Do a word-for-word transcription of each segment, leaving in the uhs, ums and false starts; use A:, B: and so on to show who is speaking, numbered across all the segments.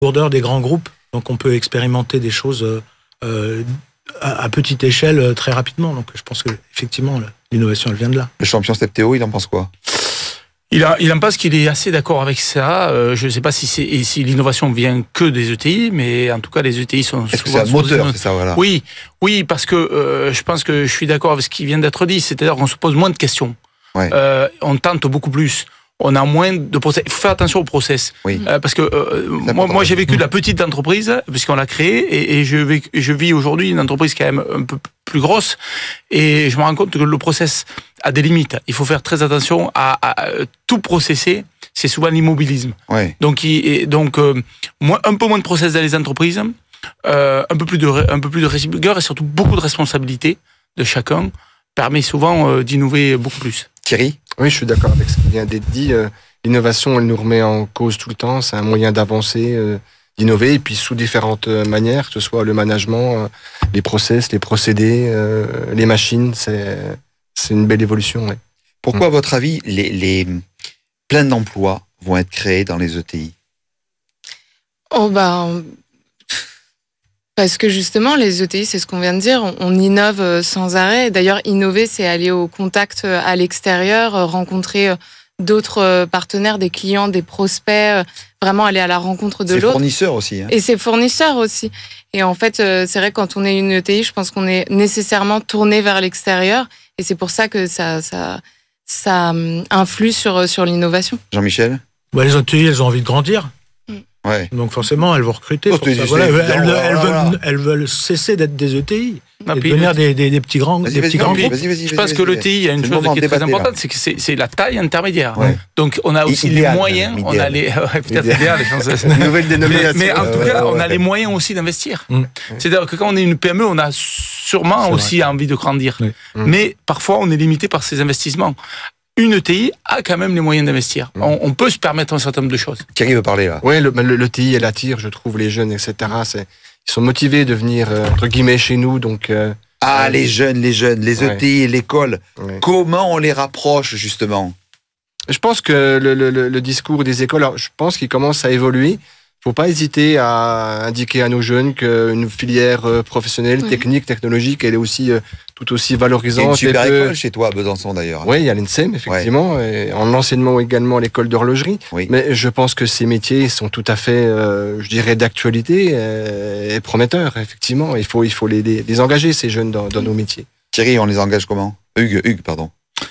A: lourdeur des grands groupes. Donc on peut expérimenter des choses euh, à, à petite échelle très rapidement. Donc je pense que effectivement l'innovation elle vient de là.
B: Le champion Step Théo, il en pense quoi?
C: Il, a, il en pense qu'il est assez d'accord avec ça. Euh, je ne sais pas si, c'est, si l'innovation vient que des E T I, mais en tout cas, les E T I sont
B: Est-ce
C: souvent...
B: que c'est un moteur, c'est ça, voilà.
C: Oui, oui, parce que euh, je pense que je suis d'accord avec ce qui vient d'être dit. C'est-à-dire qu'on se pose moins de questions.
B: Ouais.
C: Euh, on tente beaucoup plus. On a moins de process. Il faut faire attention au process.
B: Oui.
C: Euh, parce que euh, moi, moi, j'ai vécu de la petite entreprise, puisqu'on l'a créée, et, et je, vis, je vis aujourd'hui une entreprise quand même un peu plus grosse, et je me rends compte que le process a des limites. Il faut faire très attention à, à, à tout processer. C'est souvent l'immobilisme.
B: Ouais.
C: Donc, il, donc euh, moins, un peu moins de process dans les entreprises, euh, un peu plus de, un peu plus de rigueur et surtout beaucoup de responsabilité de chacun permet souvent euh, d'innover beaucoup plus.
B: Thierry?
D: Oui, je suis d'accord avec ce qui vient d'être dit. Euh, l'innovation, elle nous remet en cause tout le temps. C'est un moyen d'avancer, euh, d'innover, et puis sous différentes manières, que ce soit le management, euh, les process, les procédés, euh, les machines. C'est, c'est une belle évolution. Ouais.
B: Pourquoi, à votre avis, les, les plein d'emplois vont être créés dans les E T I?
E: Oh bah, parce que justement, les E T I, c'est ce qu'on vient de dire, on, on innove sans arrêt. D'ailleurs, innover, c'est aller au contact à l'extérieur, rencontrer d'autres partenaires, des clients, des prospects, vraiment aller à la rencontre de
B: c'est
E: l'autre.
B: C'est fournisseurs aussi. Hein.
E: Et c'est fournisseurs aussi. Et en fait, c'est vrai que quand on est une E T I, je pense qu'on est nécessairement tourné vers l'extérieur. Et c'est pour ça que ça, ça, ça influe sur, sur l'innovation.
B: Jean-Michel?
A: Bah, les E T I, elles ont envie de grandir.
B: Ouais.
A: Donc forcément, elles vont recruter.
B: Oh,
A: pour ça. Voilà, elles, elles, elles, veulent, elles veulent cesser d'être des E T I
C: ah,
A: et devenir des, des, des petits grands,
B: vas-y,
A: des
B: vas-y,
A: petits grands
B: vas-y,
A: groupes.
B: vas-y, vas-y,
C: je pense
B: vas-y,
C: que
B: vas-y.
C: l'E T I, il y a une
B: c'est
C: chose qui est très
B: débattre,
C: importante,
B: là.
C: c'est que c'est, c'est la taille intermédiaire.
B: Ouais.
C: Donc on a aussi
B: idéal,
C: les moyens, on a les ouais, peut-être idéal,
D: Une nouvelle
C: mais,
D: dénomination.
C: mais en tout
D: ouais,
C: cas,
D: ouais,
C: on a
D: ouais.
C: les moyens aussi d'investir.
A: Mmh.
C: C'est-à-dire que quand on est une P M E, on a sûrement
A: c'est
C: aussi
A: vrai.
C: envie de grandir.
A: Oui.
D: Mmh.
C: Mais parfois, on est limité par ses investissements. Une E T I a quand même les moyens d'investir. On, on peut se permettre un certain nombre de choses.
B: Thierry veut parler là.
D: Oui, le, le, le T I, elle attire, je trouve, les jeunes, et cetera. C'est, ils sont motivés de venir, euh, entre guillemets, chez nous. Donc, euh,
B: Ah,
D: euh,
B: les jeunes, les jeunes, les
D: ouais.
B: E T I, l'école.
D: ouais.
B: Comment on les rapproche, justement?
D: Je pense que le, le, le discours des écoles, alors, je pense qu'il commence à évoluer. Il ne faut pas hésiter à indiquer à nos jeunes qu'une filière professionnelle,
E: Oui.
D: technique, technologique, elle est aussi euh, tout aussi
B: Il y a une
D: valorisante.
B: super
D: et que-
B: école chez toi, à Besançon, d'ailleurs.
D: Oui, il y a l'I N S E M, effectivement, et en enseignement également à l'école d'horlogerie.
B: Oui.
D: Mais je pense que ces métiers sont tout à fait, euh, je dirais, d'actualité euh, et prometteurs, effectivement. Il faut, il faut les, les, les engager, ces jeunes, dans, dans nos métiers.
B: Thierry, on les engage comment? Hugues, Hugues, pardon.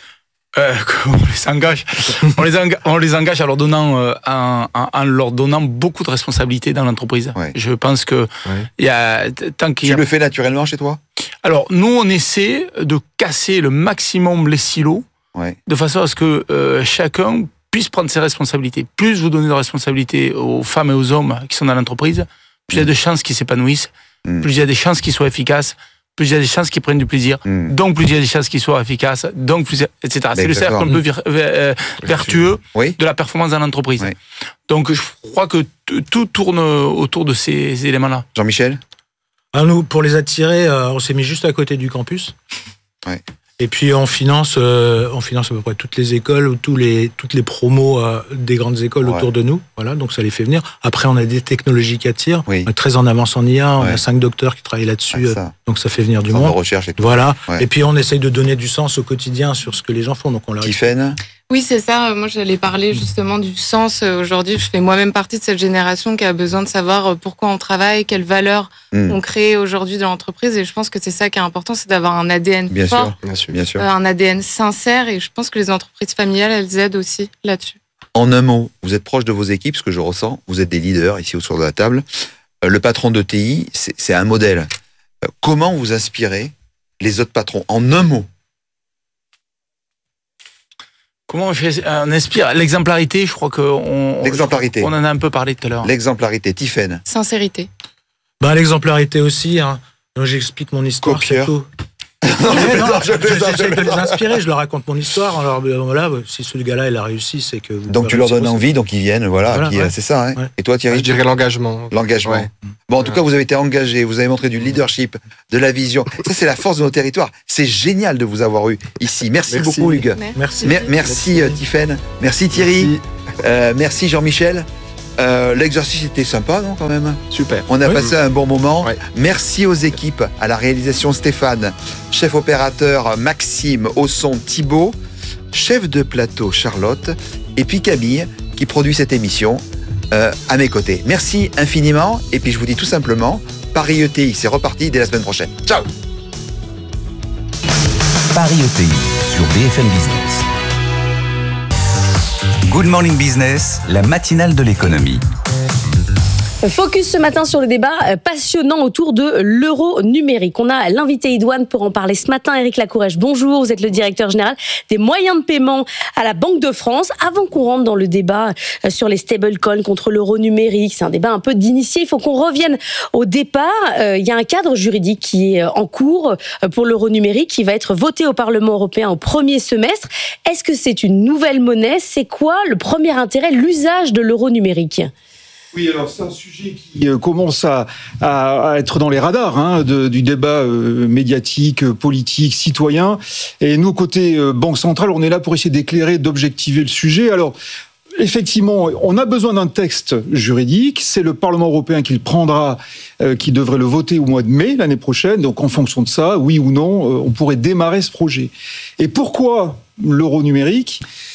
C: Euh, on les engage, on les engage, on les engage en leur donnant, euh, en, en, en leur donnant beaucoup de responsabilités dans l'entreprise.
B: Ouais.
C: Je pense que
D: Ouais.
C: il y a tant qu'il y
B: Tu
C: a...
B: le fais naturellement chez toi?
C: Alors nous, on essaie de casser le maximum les silos,
B: Ouais.
C: de façon à ce que euh, chacun puisse prendre ses responsabilités. Plus vous donnez de responsabilités aux femmes et aux hommes qui sont dans l'entreprise, plus il y a de chances qu'ils s'épanouissent,
B: Mm.
C: plus il y a des chances qu'ils soient efficaces, plus il y a des chances qu'ils prennent du plaisir,
B: Mm.
C: donc plus il y a des chances qu'ils soient efficaces, donc plus, et cetera. C'est le cercle
B: exactement.
C: un peu vir- euh, vertueux
B: Oui.
C: de la performance dans l'entreprise.
B: Oui.
C: Donc je crois que t- tout tourne autour de ces éléments-là.
B: Jean-Michel?
A: Ah, nous, pour les attirer, euh, on s'est mis juste à côté du campus.
B: Ouais.
A: Et puis on finance, euh, on finance à peu près toutes les écoles ou tous les, toutes les promos euh, des grandes écoles
B: Ouais.
A: autour de nous. Voilà, donc ça les fait venir. Après, on a des technologies qui attirent.
B: Oui.
A: On est très en avance en I A. On
B: Ouais.
A: a cinq docteurs qui travaillent là-dessus.
B: Ah,
A: euh,
B: ça.
A: donc ça fait venir du
B: Centre de
A: monde.
B: recherche et tout.
A: Voilà.
B: Ouais.
A: Et puis on essaye de donner du sens au quotidien sur ce que les gens font. Donc on leur
B: Tiffaine?
E: Oui, c'est ça. Moi, j'allais parler justement du sens. Aujourd'hui, je fais moi-même partie de cette génération qui a besoin de savoir pourquoi on travaille, quelles valeurs
B: Mm.
E: on crée aujourd'hui dans l'entreprise. Et je pense que c'est ça qui est important, c'est d'avoir un A D N
B: Bien
E: fort,
B: sûr.
D: Bien sûr.
B: Bien sûr.
E: euh, un A D N sincère. Et je pense que les entreprises familiales, elles aident aussi là-dessus.
B: En un mot, vous êtes proche de vos équipes, ce que je ressens. Vous êtes des leaders ici autour de la table. Euh, Le patron de T I, c'est c'est un modèle. Euh, Comment vous inspirez les autres patrons? En un mot.
C: Comment on, fait, on inspire l'exemplarité? Je crois qu'on
B: L'exemplarité.
C: on en a un peu parlé tout à l'heure.
B: L'exemplarité. Tiffaine?
E: Sincérité.
A: Ben, l'exemplarité aussi. Hein. Donc, j'explique mon histoire.
B: Copieur.
A: surtout.
B: Non, je
A: Ouais, non,
B: plaisante, je
A: je-
B: plaisante,
A: J'essaie
B: je
A: de les
B: plaisante.
A: inspirer, je leur raconte mon histoire. Alors ben, voilà, si ce gars-là il a réussi, c'est que vous
B: Donc
A: pouvez
B: tu leur
A: réussir
B: donnes
A: aussi.
B: envie, donc ils viennent, voilà.
A: Voilà,
B: puis,
A: ouais.
B: euh, c'est ça. Hein.
A: Ouais.
B: Et toi, Thierry?
D: Je dirais l'engagement.
B: L'engagement.
D: Ouais.
B: Bon, en tout cas, vous avez été engagé, vous avez montré du leadership, de la vision. Ça, c'est la force de nos territoires. C'est génial de vous avoir eu ici. Merci,
D: Merci.
B: beaucoup, Hugues.
A: Merci.
B: Mer- merci, euh, Tiffaine. Merci, Thierry.
D: Merci.
B: Euh, merci, Jean-Michel. Euh, l'exercice était sympa, non, quand même?
D: Super.
B: On a
D: oui.
B: passé un bon moment.
D: Ouais.
B: Merci aux équipes, à la réalisation Stéphane, chef opérateur Maxime, au son Thibaut, chef de plateau Charlotte, et puis Camille, qui produit cette émission euh, à mes côtés. Merci infiniment, et puis je vous dis tout simplement, Paris E T I, c'est reparti dès la semaine prochaine. Ciao.
F: Paris E T I sur B F M Business. Good Morning Business, la matinale de l'économie.
G: Focus ce matin sur le débat passionnant autour de l'euro numérique. On a l'invité Idouane pour en parler ce matin. Éric Lacourèche, bonjour. Vous êtes le directeur général des moyens de paiement à la Banque de France. Avant qu'on rentre dans le débat sur les stablecoins contre l'euro numérique, c'est un débat un peu d'initié. Il faut qu'on revienne au départ. Il y a un cadre juridique qui est en cours pour l'euro numérique qui va être voté au Parlement européen au premier semestre. Est-ce que c'est une nouvelle monnaie? C'est quoi le premier intérêt, l'usage de l'euro numérique?
H: Oui, alors c'est un sujet qui euh, commence à, à, à être dans les radars hein, de, du débat euh, médiatique, politique, citoyen. Et nous, côté euh, Banque centrale, on est là pour essayer d'éclairer, d'objectiver le sujet. Alors, effectivement, on a besoin d'un texte juridique. C'est le Parlement européen qui le prendra, euh, qui devrait le voter au mois de mai l'année prochaine. Donc, en fonction de ça, oui ou non, euh, on pourrait démarrer ce projet. Et pourquoi l'euro numérique ?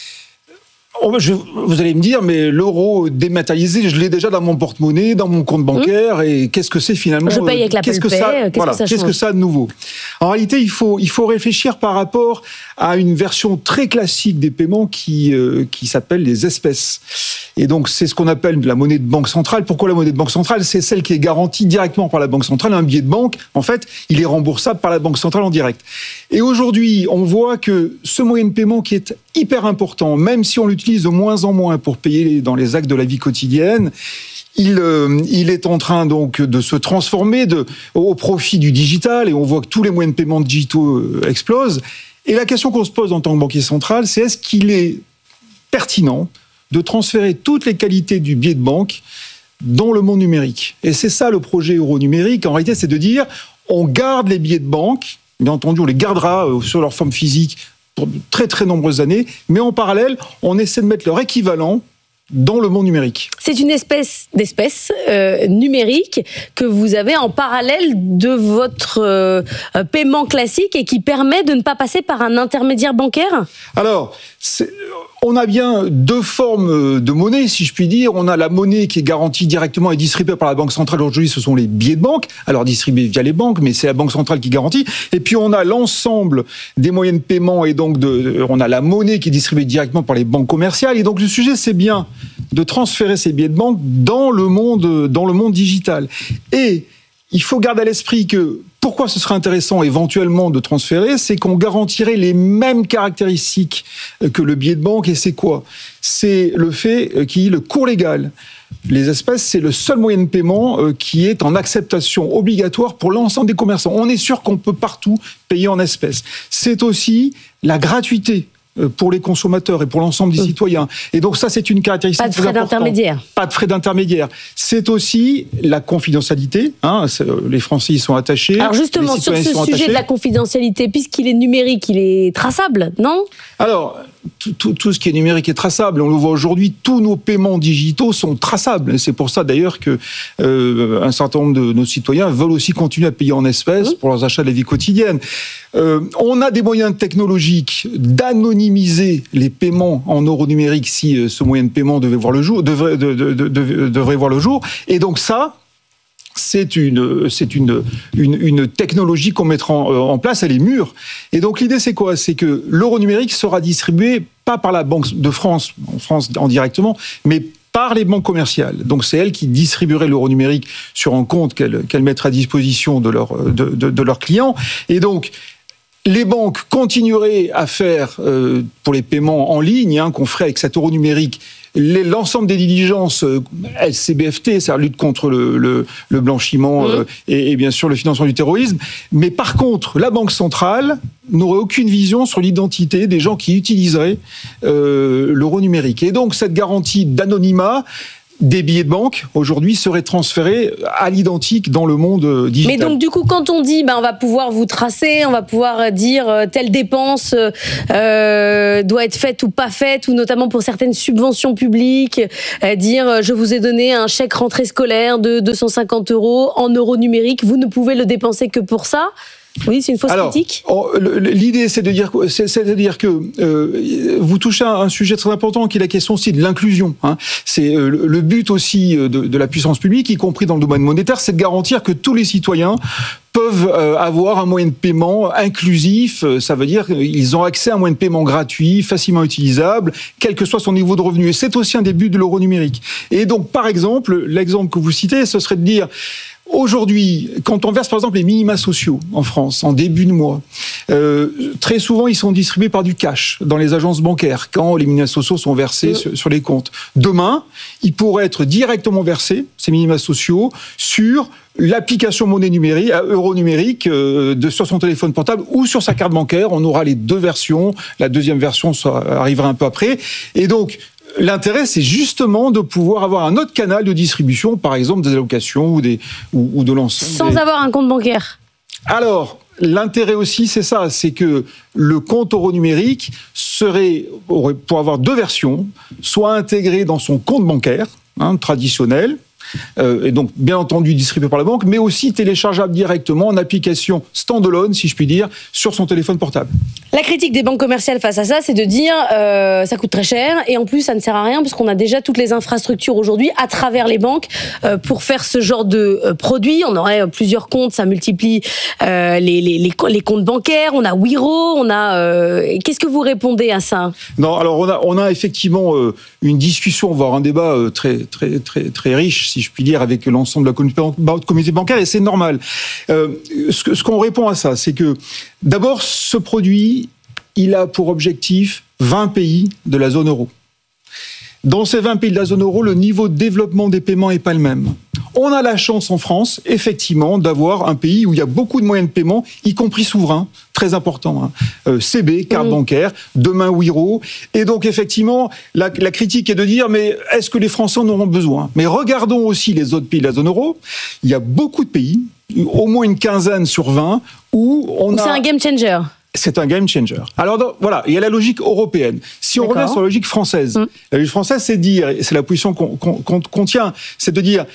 H: Oh, je, vous allez me dire, mais l'euro dématérialisé, je l'ai déjà dans mon porte-monnaie, dans mon compte bancaire, mmh. et qu'est-ce que c'est finalement?
G: Je paye avec l'Apple
H: qu'est-ce que
G: Pay,
H: ça,
G: qu'est-ce
H: voilà,
G: que ça change?
H: Qu'est-ce que ça a de nouveau? En réalité, il faut, il faut réfléchir par rapport à une version très classique des paiements qui, euh, qui s'appelle les espèces. Et donc, c'est ce qu'on appelle la monnaie de banque centrale. Pourquoi la monnaie de banque centrale? C'est celle qui est garantie directement par la banque centrale. Un billet de banque, en fait, il est remboursable par la banque centrale en direct. Et aujourd'hui, on voit que ce moyen de paiement qui est hyper important, même si on l'utilise de moins en moins pour payer dans les actes de la vie quotidienne, il, euh, il est en train donc de se transformer de, au profit du digital, et on voit que tous les moyens de paiement digitaux euh, explosent. Et la question qu'on se pose en tant que banquier central, c'est est-ce qu'il est pertinent de transférer toutes les qualités du billet de banque dans le monde numérique? Et c'est ça le projet euro numérique. En réalité, c'est de dire on garde les billets de banque, bien entendu, on les gardera euh, sur leur forme physique pour de très très nombreuses années, mais en parallèle, on essaie de mettre leur équivalent dans le monde numérique.
G: C'est une espèce d'espèce euh, numérique que vous avez en parallèle de votre euh, paiement classique et qui permet de ne pas passer par un intermédiaire bancaire? Alors,
H: c'est, on a bien deux formes de monnaie, si je puis dire. On a la monnaie qui est garantie directement et distribuée par la Banque centrale. Aujourd'hui, ce sont les billets de banque, alors distribués via les banques, mais c'est la Banque centrale qui garantit. Et puis, on a l'ensemble des moyens de paiement, et donc de, on a la monnaie qui est distribuée directement par les banques commerciales. Et donc, le sujet, c'est bien de transférer ces billets de banque dans le monde, dans le monde digital. Et il faut garder à l'esprit que pourquoi ce serait intéressant éventuellement de transférer, c'est qu'on garantirait les mêmes caractéristiques que le billet de banque. Et c'est quoi? C'est le fait qu'il y ait le cours légal. Les espèces, c'est le seul moyen de paiement qui est en acceptation obligatoire pour l'ensemble des commerçants. On est sûr qu'on peut partout payer en espèces. C'est aussi la gratuité pour les consommateurs et pour l'ensemble des mmh. citoyens. Et donc ça, c'est une caractéristique très importante.
G: Pas de frais d'intermédiaire.
H: Pas de frais d'intermédiaire. C'est aussi la confidentialité. Hein, les Français y sont attachés.
G: Alors justement, sur ce sujet attachés. de la confidentialité, puisqu'il est numérique, il est traçable, non? Alors,
H: tout, tout, tout ce qui est numérique est traçable. On le voit aujourd'hui, tous nos paiements digitaux sont traçables. C'est pour ça d'ailleurs que euh, un certain nombre de nos citoyens veulent aussi continuer à payer en espèces mmh. pour leurs achats de la vie quotidienne. Euh, on a des moyens technologiques d'anonymiser les paiements en euros numériques si euh, ce moyen de paiement devait voir le jour, devrait, de, de, de, de, devrait voir le jour. Et donc ça, c'est une, c'est une, une, une technologie qu'on mettra en, en place, elle est mûre. Et donc l'idée c'est quoi? C'est que l'euro numérique sera distribué pas par la Banque de France, en France en directement, mais par les banques commerciales. Donc c'est elles qui distribueraient l'euro numérique sur un compte qu'elles, qu'elles mettraient à disposition de, leur, de, de, de leurs clients. Et donc les banques continueraient à faire, euh, pour les paiements en ligne, hein, qu'on ferait avec cet euro numérique, les, l'ensemble des diligences euh, L C B F T, c'est-à-dire lutte contre le, le, le blanchiment mmh. euh, et, et bien sûr le financement du terrorisme. Mais par contre, la Banque centrale n'aurait aucune vision sur l'identité des gens qui utiliseraient euh, l'euro numérique. Et donc cette garantie d'anonymat, des billets de banque, aujourd'hui, seraient transférés à l'identique dans le monde digital.
G: Mais donc, du coup, quand on dit, ben, on va pouvoir vous tracer, on va pouvoir dire euh, telle dépense euh, doit être faite ou pas faite, ou notamment pour certaines subventions publiques, euh, dire, euh, je vous ai donné un chèque rentrée scolaire de deux cent cinquante euros en euros numériques, vous ne pouvez le dépenser que pour ça. Oui, c'est une fausse
H: Alors,
G: critique.
H: L'idée, c'est de dire, c'est, c'est de dire que euh, vous touchez à un sujet très important, qui est la question aussi de l'inclusion. Hein. C'est euh, le but aussi de, de la puissance publique, y compris dans le domaine monétaire, c'est de garantir que tous les citoyens peuvent euh, avoir un moyen de paiement inclusif. Ça veut dire qu'ils ont accès à un moyen de paiement gratuit, facilement utilisable, quel que soit son niveau de revenu. Et c'est aussi un des buts de l'euro numérique. Et donc, par exemple, l'exemple que vous citez, ce serait de dire... Aujourd'hui, quand on verse par exemple les minima sociaux en France, en début de mois, euh, très souvent ils sont distribués par du cash dans les agences bancaires quand les minima sociaux sont versés mmh. sur, sur les comptes. Demain, ils pourraient être directement versés, ces minima sociaux, sur l'application monnaie numérique, euro numérique, euh, de, sur son téléphone portable ou sur sa carte bancaire. On aura les deux versions. La deuxième version ça arrivera un peu après. Et donc, l'intérêt, c'est justement de pouvoir avoir un autre canal de distribution, par exemple des allocations ou, des, ou, ou de l'ensemble.
G: Sans
H: des...
G: avoir un compte bancaire.
H: Alors, l'intérêt aussi, c'est ça, c'est que le compte euro numérique serait, pour avoir deux versions, soit intégré dans son compte bancaire, hein, traditionnel, Euh, et donc bien entendu distribué par la banque, mais aussi téléchargeable directement en application standalone, si je puis dire, sur son téléphone portable.
G: La critique des banques commerciales face à ça, c'est de dire euh, ça coûte très cher et en plus ça ne sert à rien parce qu'on a déjà toutes les infrastructures aujourd'hui à travers les banques euh, pour faire ce genre de euh, produit. On aurait plusieurs comptes, ça multiplie euh, les, les, les, les comptes bancaires. On a Wero, on a. Euh, qu'est-ce que vous répondez à ça ?
H: Non, alors on a, on a effectivement euh, une discussion, voire un débat euh, très très très très riche, si je puis dire, avec l'ensemble de la communauté bancaire, et c'est normal. Euh, ce, que, ce qu'on répond à ça, c'est que, d'abord, ce produit, il a pour objectif vingt pays de la zone euro. Dans ces vingt pays de la zone euro, le niveau de développement des paiements n'est pas le même. On a la chance en France, effectivement, d'avoir un pays où il y a beaucoup de moyens de paiement, y compris souverains, très important. Hein. Euh, C B, carte mmh. bancaire, demain Wero. Et donc, effectivement, la, la critique est de dire, mais est-ce que les Français en auront besoin ? Mais regardons aussi les autres pays de la zone euro. Il y a beaucoup de pays, au moins une quinzaine sur vingt, où on
G: où
H: a...
G: C'est un game changer.
H: C'est un game changer. Alors donc, voilà, il y a la logique européenne. Si on
G: D'accord.
H: revient sur la logique française, mmh. la logique française, c'est de dire, et c'est la position qu'on, qu'on, qu'on tient, c'est de dire,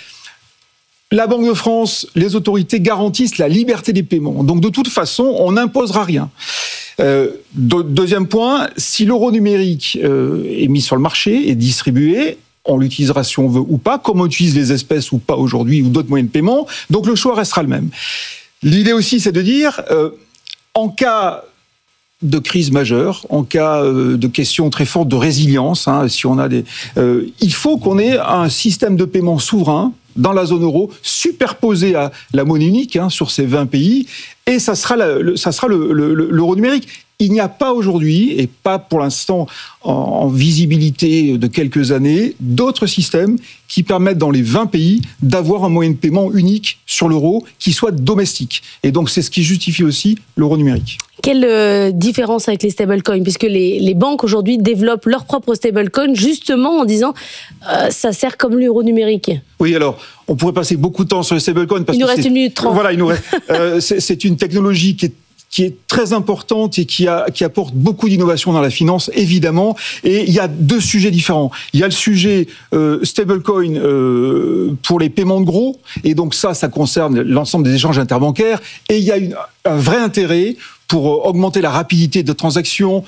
H: la Banque de France, les autorités garantissent la liberté des paiements. Donc de toute façon, on n'imposera rien. Euh, de, deuxième point, si l'euro numérique euh, est mis sur le marché et distribué, on l'utilisera si on veut ou pas, comme on utilise les espèces ou pas aujourd'hui, ou d'autres moyens de paiement. Donc le choix restera le même. L'idée aussi, c'est de dire, euh, en cas de crise majeure, en cas euh, de questions très fortes de résilience, hein, si on a des, euh, il faut qu'on ait un système de paiement souverain dans la zone euro, superposé à la monnaie unique hein, sur ces vingt pays, et ça sera, la, le, ça sera le, le, le, l'euro numérique. Il n'y a pas aujourd'hui, et pas pour l'instant en, en visibilité de quelques années, d'autres systèmes qui permettent dans les vingt pays d'avoir un moyen de paiement unique sur l'euro qui soit domestique. Et donc c'est ce qui justifie aussi l'euro numérique.
G: Quelle euh, différence avec les stablecoins ? Puisque les, les banques aujourd'hui développent leur propre stablecoin justement en disant euh, ça sert comme l'euro numérique.
H: Oui, alors on pourrait passer beaucoup de temps sur les stablecoins. Parce
G: il nous
H: que
G: reste
H: c'est,
G: une minute trente.
H: Voilà, il nous reste. euh, c'est, c'est une technologie qui est qui est très importante et qui, a, qui apporte beaucoup d'innovation dans la finance, évidemment. Et il y a deux sujets différents. Il y a le sujet euh, stablecoin euh, pour les paiements de gros, et donc ça, ça concerne l'ensemble des échanges interbancaires. Et il y a une, un vrai intérêt pour augmenter la rapidité de transaction,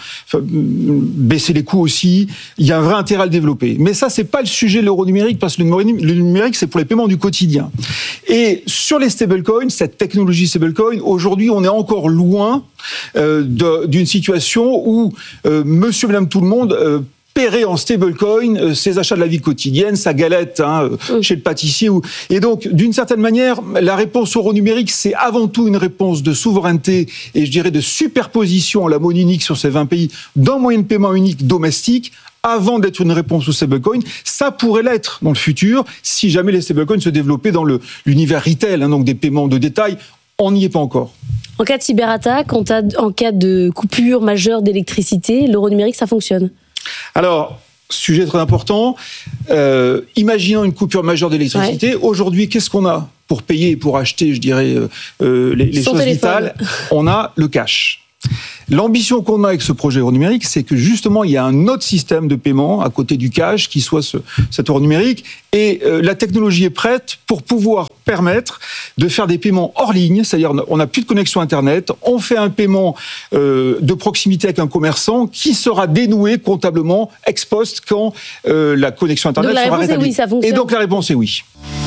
H: baisser les coûts aussi. Il y a un vrai intérêt à le développer. Mais ça, c'est pas le sujet de l'euro numérique, parce que le numérique, c'est pour les paiements du quotidien. Et sur les stablecoins, cette technologie stablecoin, aujourd'hui, on est encore loin euh, de, d'une situation où euh, monsieur, madame, tout le monde euh, paierait en stablecoin euh, ses achats de la vie quotidienne, sa galette hein, mmh. chez le pâtissier. Ou... Et donc, d'une certaine manière, la réponse euro numérique, c'est avant tout une réponse de souveraineté et je dirais de superposition à la monnaie unique sur ces vingt pays d'un moyen de paiement unique domestique, avant d'être une réponse au stablecoin. Ça pourrait l'être dans le futur si jamais les stablecoins se développaient dans le, l'univers retail, hein, donc des paiements de détail. On n'y est pas encore.
G: En cas de cyberattaque, en cas de coupure majeure d'électricité, l'euro numérique, ça fonctionne ?
H: Alors, sujet très important. Euh, imaginons une coupure majeure d'électricité. Ouais. Aujourd'hui, qu'est-ce qu'on a pour payer et pour acheter, je dirais, euh, les, les choses téléphone. vitales? On a le cash. L'ambition qu'on a avec ce projet euro numérique, c'est que justement, il y a un autre système de paiement à côté du cash qui soit ce, cet euro numérique. Et euh, la technologie est prête pour pouvoir permettre de faire des paiements hors ligne, c'est-à-dire on n'a plus de connexion Internet, on fait un paiement euh, de proximité avec un commerçant qui sera dénoué comptablement ex post quand euh, la connexion Internet
G: donc,
H: sera rétablie.
G: Oui, ça fonctionne.
H: Et donc la réponse est oui.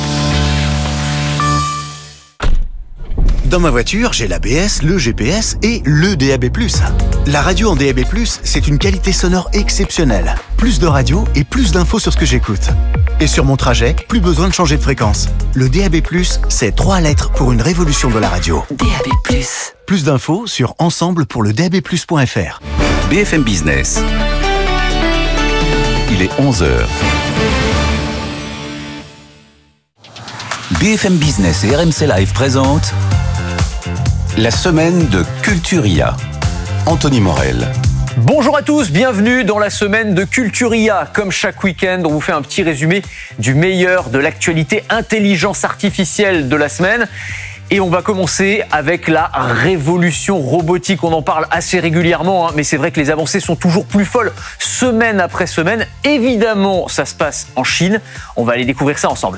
I: Dans ma voiture, j'ai l'A B S, le G P S et le D A B plus. La radio en D A B plus, c'est une qualité sonore exceptionnelle. Plus de radio et plus d'infos sur ce que j'écoute. Et sur mon trajet, plus besoin de changer de fréquence. Le D A B plus, c'est trois lettres pour une révolution de la radio.
F: D A B plus.
I: Plus d'infos sur ensemble pour le D A B plus point F R.
F: B F M Business. Il est onze heures. B F M Business et R M C Live présentent la semaine de Culturia. Anthony Morel.
J: Bonjour à tous, bienvenue dans la semaine de Culturia. Comme chaque week-end, on vous fait un petit résumé du meilleur de l'actualité intelligence artificielle de la semaine. Et on va commencer avec la révolution robotique. On en parle assez régulièrement, hein, mais c'est vrai que les avancées sont toujours plus folles semaine après semaine. Évidemment, ça se passe en Chine. On va aller découvrir ça ensemble.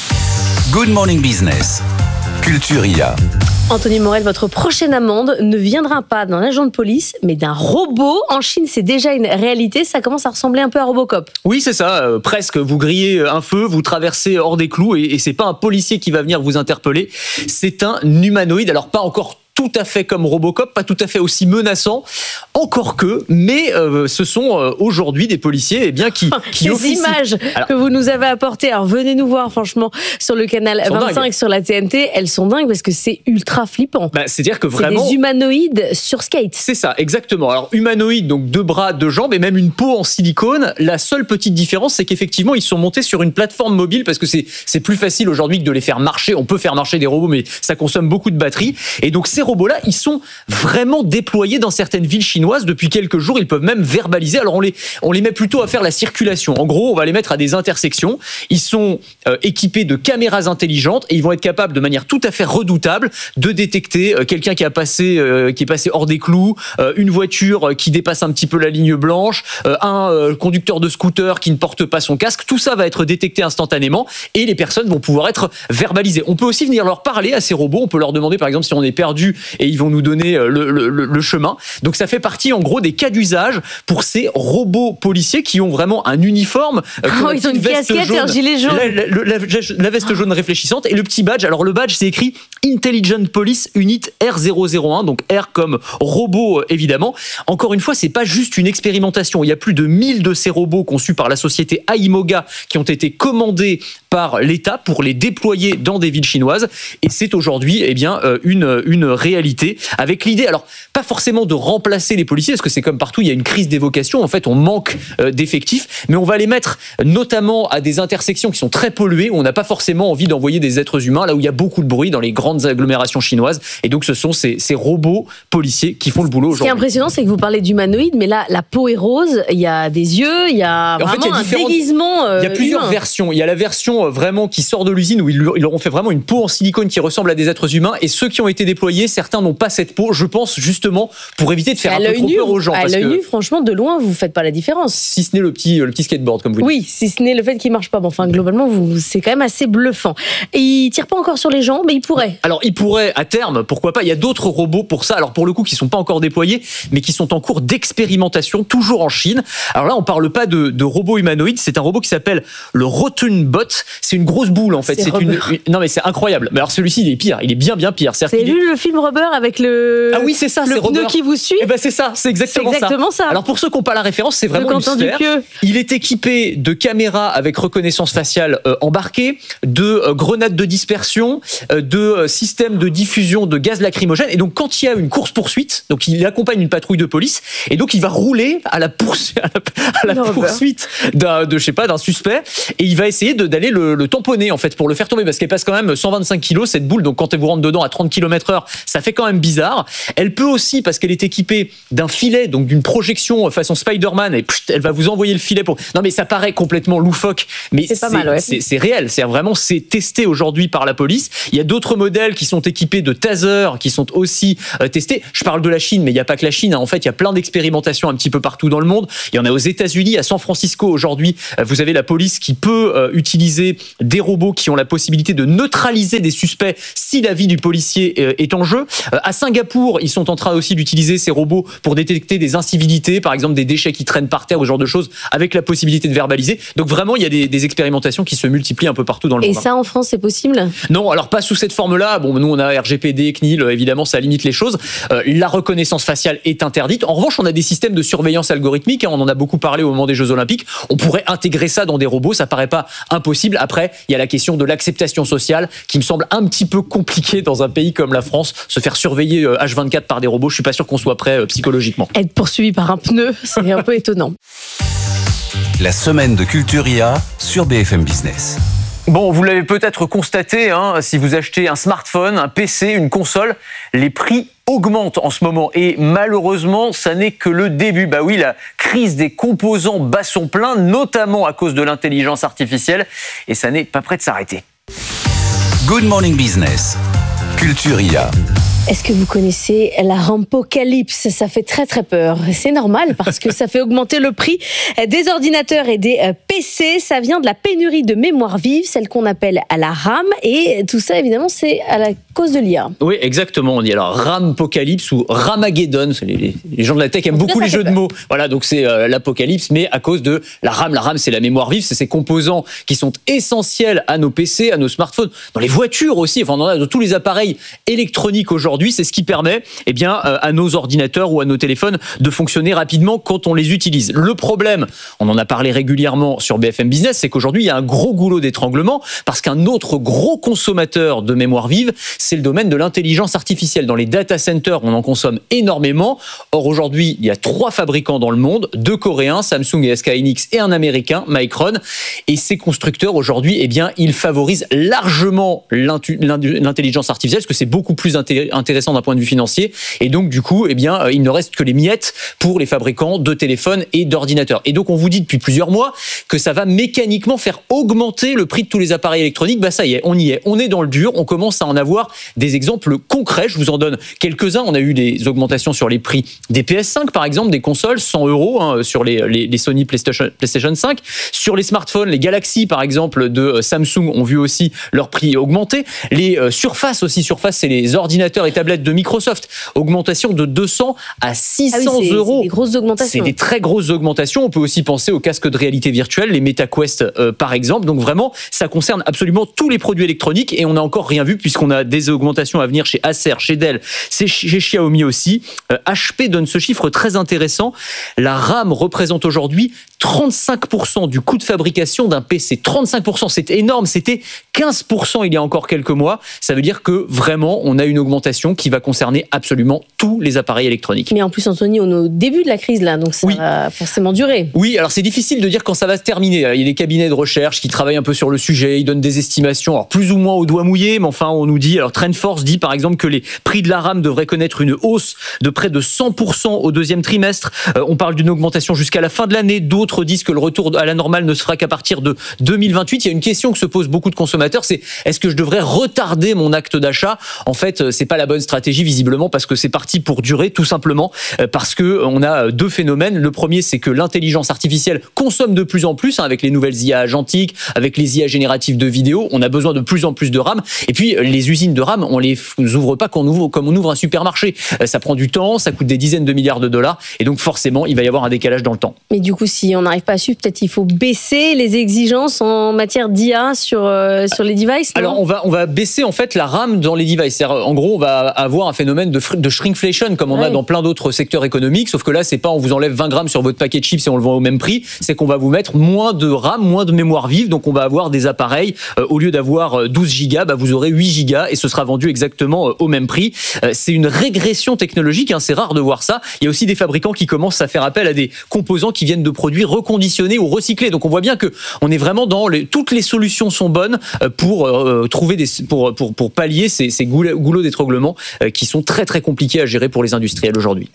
F: Good Morning Business. Culturia.
G: Anthony Morel, votre prochaine amende ne viendra pas d'un agent de police, mais d'un robot. En Chine, c'est déjà une réalité. Ça commence à ressembler un peu à Robocop.
J: Oui, c'est ça. Euh, presque. Vous grillez un feu, vous traversez hors des clous, et, et c'est pas un policier qui va venir vous interpeller. C'est un humanoïde. Alors, pas encore tout à fait comme Robocop, pas tout à fait aussi menaçant, encore que, mais euh, ce sont euh, aujourd'hui des policiers eh bien, qui, qui
G: Les
J: officient.
G: images alors, que vous nous avez apportées, alors venez nous voir franchement sur le canal vingt-cinq dingues. Sur la T N T, elles sont dingues parce que c'est ultra flippant.
J: Bah, c'est-à-dire que vraiment...
G: C'est des humanoïdes sur skate.
J: C'est ça, exactement. Alors humanoïdes, donc deux bras, deux jambes et même une peau en silicone. La seule petite différence, c'est qu'effectivement, ils sont montés sur une plateforme mobile parce que c'est, c'est plus facile aujourd'hui que de les faire marcher. On peut faire marcher des robots, mais ça consomme beaucoup de batterie. Et donc ces robots-là, ils sont vraiment déployés dans certaines villes chinoises depuis quelques jours. Ils peuvent même verbaliser. Alors on les, on les met plutôt à faire la circulation. En gros, on va les mettre à des intersections. Ils sont euh, équipés de caméras intelligentes et ils vont être capables de manière tout à fait redoutable de détecter euh, quelqu'un qui a passé, euh, qui est passé hors des clous, euh, une voiture qui dépasse un petit peu la ligne blanche, euh, un euh, conducteur de scooter qui ne porte pas son casque. Tout ça va être détecté instantanément et les personnes vont pouvoir être verbalisées. On peut aussi venir leur parler à ces robots. On peut leur demander par exemple si on est perdu et ils vont nous donner le, le, le chemin. Donc ça fait partie en gros des cas d'usage pour ces robots policiers qui ont vraiment un uniforme.
G: Euh, oh, ils ont une casquette jaune, et un gilet jaune.
J: La, la, la, la, la veste jaune réfléchissante et le petit badge. Alors le badge c'est écrit Intelligent Police Unit R zéro zéro un, donc R comme robot évidemment. Encore une fois, c'est pas juste une expérimentation. Il y a plus de mille de ces robots conçus par la société Aimoga qui ont été commandés par l'État pour les déployer dans des villes chinoises. Et c'est aujourd'hui eh bien, une, une réalité avec l'idée, alors pas forcément de remplacer les policiers, parce que c'est comme partout, il y a une crise des vocations. En fait, on manque d'effectifs, mais on va les mettre notamment à des intersections qui sont très polluées, où on n'a pas forcément envie d'envoyer des êtres humains, là où il y a beaucoup de bruit dans les grandes agglomérations chinoises. Et donc, ce sont ces, ces robots policiers qui font le boulot aujourd'hui.
G: Ce qui est impressionnant, c'est que vous parlez d'humanoïdes, mais là, la peau est rose, il y a des yeux, il y a vraiment en fait, il y a un déguisement euh,
J: Il y a plusieurs
G: humain.
J: versions. Il y a la version vraiment qui sort de l'usine, où ils leur ont fait vraiment une peau en silicone qui ressemble à des êtres humains, et ceux qui ont été déployés, certains n'ont pas cette peau, je pense, justement, pour éviter de faire à un peu trop nu, peur aux gens.
G: À l'œil nu, franchement, de loin, vous ne faites pas la différence.
J: Si ce n'est le petit, le petit skateboard, comme vous dites.
G: Oui, si ce n'est le fait qu'il ne marche pas. Bon, enfin, globalement, vous, c'est quand même assez bluffant. Et il ne tire pas encore sur les gens, mais il pourrait.
J: Alors, il pourrait, à terme, pourquoi pas. Il y a d'autres robots pour ça. Alors, pour le coup, qui ne sont pas encore déployés, mais qui sont en cours d'expérimentation, toujours en Chine. Alors là, on ne parle pas de, de robots humanoïdes. C'est un robot qui s'appelle le Rotunbot. C'est une grosse boule, en fait.
G: C'est,
J: c'est une, une, non, mais c'est incroyable. Mais alors, celui-ci, il est pire. Il est bien, bien pire.
G: Vous avez vu le film Rubber avec le.
J: Ah oui, c'est ça,
G: le
J: c'est
G: pneu
J: Rubber.
G: Qui vous suit.
J: Eh ben c'est ça, c'est exactement,
G: c'est exactement ça.
J: ça. Alors pour ceux qui n'ont pas la référence, c'est vraiment une sphère. Il est équipé de caméras avec reconnaissance faciale euh, embarquée, de euh, grenades de dispersion, euh, de euh, système de diffusion de gaz lacrymogène. Et donc, quand il y a une course-poursuite, donc il accompagne une patrouille de police, et donc il va rouler à la, poursu- à la, à la poursuite d'un, de, je sais pas, d'un suspect, et il va essayer de, d'aller le, le tamponner, en fait, pour le faire tomber, parce qu'elle pèse quand même cent vingt-cinq kilos, cette boule, donc quand elle vous rentre dedans à trente kilomètres heure, ça fait quand même bizarre. Elle peut aussi, parce qu'elle est équipée d'un filet, donc d'une projection façon Spider-Man, et pff, elle va vous envoyer le filet pour... Non, mais ça paraît complètement loufoque, mais
G: c'est,
J: c'est,
G: pas mal, ouais.
J: c'est, c'est réel, c'est vraiment, c'est testé aujourd'hui par la police. Il y a d'autres modèles qui sont équipés de tasers, qui sont aussi euh, testés. Je parle de la Chine, mais il n'y a pas que la Chine, hein. En fait, il y a plein d'expérimentations un petit peu partout dans le monde. Il y en a aux États-Unis, à San Francisco aujourd'hui, euh, vous avez la police qui peut euh, utiliser des robots qui ont la possibilité de neutraliser des suspects si la vie du policier euh, est en jeu. Euh, à Singapour, ils sont en train aussi d'utiliser ces robots pour détecter des incivilités, par exemple des déchets qui traînent par terre ou ce genre de choses, avec la possibilité de verbaliser. Donc vraiment, il y a des, des expérimentations qui se multiplient un peu partout dans le
G: Et
J: monde.
G: Et ça, en France, c'est possible ?
J: Non, alors pas sous cette forme-là. Bon, nous, on a R G P D, C N I L, évidemment, ça limite les choses. Euh, la reconnaissance faciale est interdite. En revanche, on a des systèmes de surveillance algorithmique, hein, on en a beaucoup parlé au moment des Jeux Olympiques. On pourrait intégrer ça dans des robots, ça paraît pas impossible. Après, il y a la question de l'acceptation sociale, qui me semble un petit peu compliquée dans un pays comme la France. Se faire surveiller H vingt-quatre par des robots, je suis pas sûr qu'on soit prêt euh, psychologiquement.
G: Être poursuivi par un pneu, c'est un peu étonnant.
F: La semaine de Culturia sur B F M Business.
J: Bon, vous l'avez peut-être constaté, hein, si vous achetez un smartphone, un P C, une console, les prix augmentent en ce moment. Et malheureusement, ça n'est que le début. Bah oui, la crise des composants bat son plein, notamment à cause de l'intelligence artificielle. Et ça n'est pas prêt de s'arrêter.
F: Good Morning Business. Culturia.
G: Est-ce que vous connaissez la rampocalypse ? Ça fait très très peur. C'est normal parce que ça fait augmenter le prix des ordinateurs et des P C. Ça vient de la pénurie de mémoire vive, celle qu'on appelle à la RAM. Et tout ça, évidemment, c'est à la cause de l'I A.
J: Oui, exactement. On dit alors Rampocalypse ou Ramageddon. Les, les, les gens de la tech aiment beaucoup les jeux de mots. Voilà, donc c'est euh, l'apocalypse, mais à cause de la RAM. La RAM, c'est la mémoire vive. C'est ces composants qui sont essentiels à nos P C, à nos smartphones, dans les voitures aussi. Enfin, on en a dans tous les appareils électroniques aujourd'hui. Aujourd'hui, c'est ce qui permet eh bien, euh, à nos ordinateurs ou à nos téléphones de fonctionner rapidement quand on les utilise. Le problème, on en a parlé régulièrement sur B F M Business, c'est qu'aujourd'hui, il y a un gros goulot d'étranglement parce qu'un autre gros consommateur de mémoire vive, c'est le domaine de l'intelligence artificielle. Dans les data centers, on en consomme énormément. Or, aujourd'hui, il y a trois fabricants dans le monde, deux coréens, Samsung et S K Hynix, et un américain, Micron. Et ces constructeurs, aujourd'hui, eh bien, ils favorisent largement l'intelligence artificielle parce que c'est beaucoup plus intéressant intéressant d'un point de vue financier, et donc du coup, eh bien, il ne reste que les miettes pour les fabricants de téléphones et d'ordinateurs. Et donc on vous dit depuis plusieurs mois que ça va mécaniquement faire augmenter le prix de tous les appareils électroniques. Bah ça y est, on y est, on est dans le dur, on commence à en avoir des exemples concrets. Je vous en donne quelques-uns. On a eu des augmentations sur les prix des P S cinq par exemple, des consoles, cent euros hein, sur les, les, les Sony PlayStation, PlayStation cinq. Sur les smartphones, les Galaxy par exemple de Samsung ont vu aussi leur prix augmenter. Les euh, Surface aussi, Surface c'est les ordinateurs et tablettes de Microsoft, augmentation de deux cents à six cents
G: ah oui, c'est,
J: euros.
G: C'est des grosses augmentations.
J: C'est des très grosses augmentations. On peut aussi penser aux casques de réalité virtuelle, les MetaQuest euh, par exemple. Donc vraiment, ça concerne absolument tous les produits électroniques et on n'a encore rien vu puisqu'on a des augmentations à venir chez Acer, chez Dell, chez Xiaomi aussi. Euh, H P donne ce chiffre très intéressant. La RAM représente aujourd'hui trente-cinq pour cent du coût de fabrication d'un P C. trente-cinq pour cent, c'est énorme. C'était quinze pour cent il y a encore quelques mois. Ça veut dire que vraiment, on a une augmentation qui va concerner absolument tous les appareils électroniques.
G: Mais en plus, Anthony, on est au début de la crise là, donc ça oui. va forcément durer.
J: Oui, alors c'est difficile de dire quand ça va se terminer. Il y a des cabinets de recherche qui travaillent un peu sur le sujet, ils donnent des estimations, alors plus ou moins au doigt mouillé, mais enfin on nous dit, alors TrendForce dit par exemple que les prix de la RAM devraient connaître une hausse de près de cent pour cent au deuxième trimestre. Euh, on parle d'une augmentation jusqu'à la fin de l'année. D'autres disent que le retour à la normale ne se fera qu'à partir de deux mille vingt-huit. Il y a une question que se posent beaucoup de consommateurs, c'est est-ce que je devrais retarder mon acte d'achat ? En fait, c'est pas la bonne stratégie visiblement parce que c'est parti pour durer tout simplement parce que on a deux phénomènes. Le premier, c'est que l'intelligence artificielle consomme de plus en plus hein, avec les nouvelles I A agentiques, avec les I A génératives de vidéos. On a besoin de plus en plus de RAM. Et puis les usines de RAM, on les ouvre pas comme on ouvre, comme on ouvre un supermarché. Ça prend du temps, ça coûte des dizaines de milliards de dollars et donc forcément, il va y avoir un décalage dans le temps.
G: Mais du coup, si on on n'arrive pas à suivre, peut-être il faut baisser les exigences en matière d'I A sur, euh, sur les devices, non ?
J: Alors, on va, on va baisser en fait la RAM dans les devices. C'est-à-dire, en gros, on va avoir un phénomène de, fr- de shrinkflation comme on ouais. a dans plein d'autres secteurs économiques, sauf que là, c'est pas on vous enlève vingt grammes sur votre paquet de chips et on le vend au même prix, c'est qu'on va vous mettre moins de RAM, moins de mémoire vive, donc on va avoir des appareils, euh, au lieu d'avoir douze gigas, bah, vous aurez huit gigas et ce sera vendu exactement euh, au même prix. Euh, c'est une régression technologique, hein, c'est rare de voir ça. Il y a aussi des fabricants qui commencent à faire appel à des composants qui viennent de produits reconditionnés ou recyclés. Donc on voit bien que on est vraiment dans les, toutes les solutions sont bonnes pour euh, trouver des pour pour pour pallier ces, ces goulots d'étranglement euh, qui sont très très compliqués à gérer pour les industriels aujourd'hui.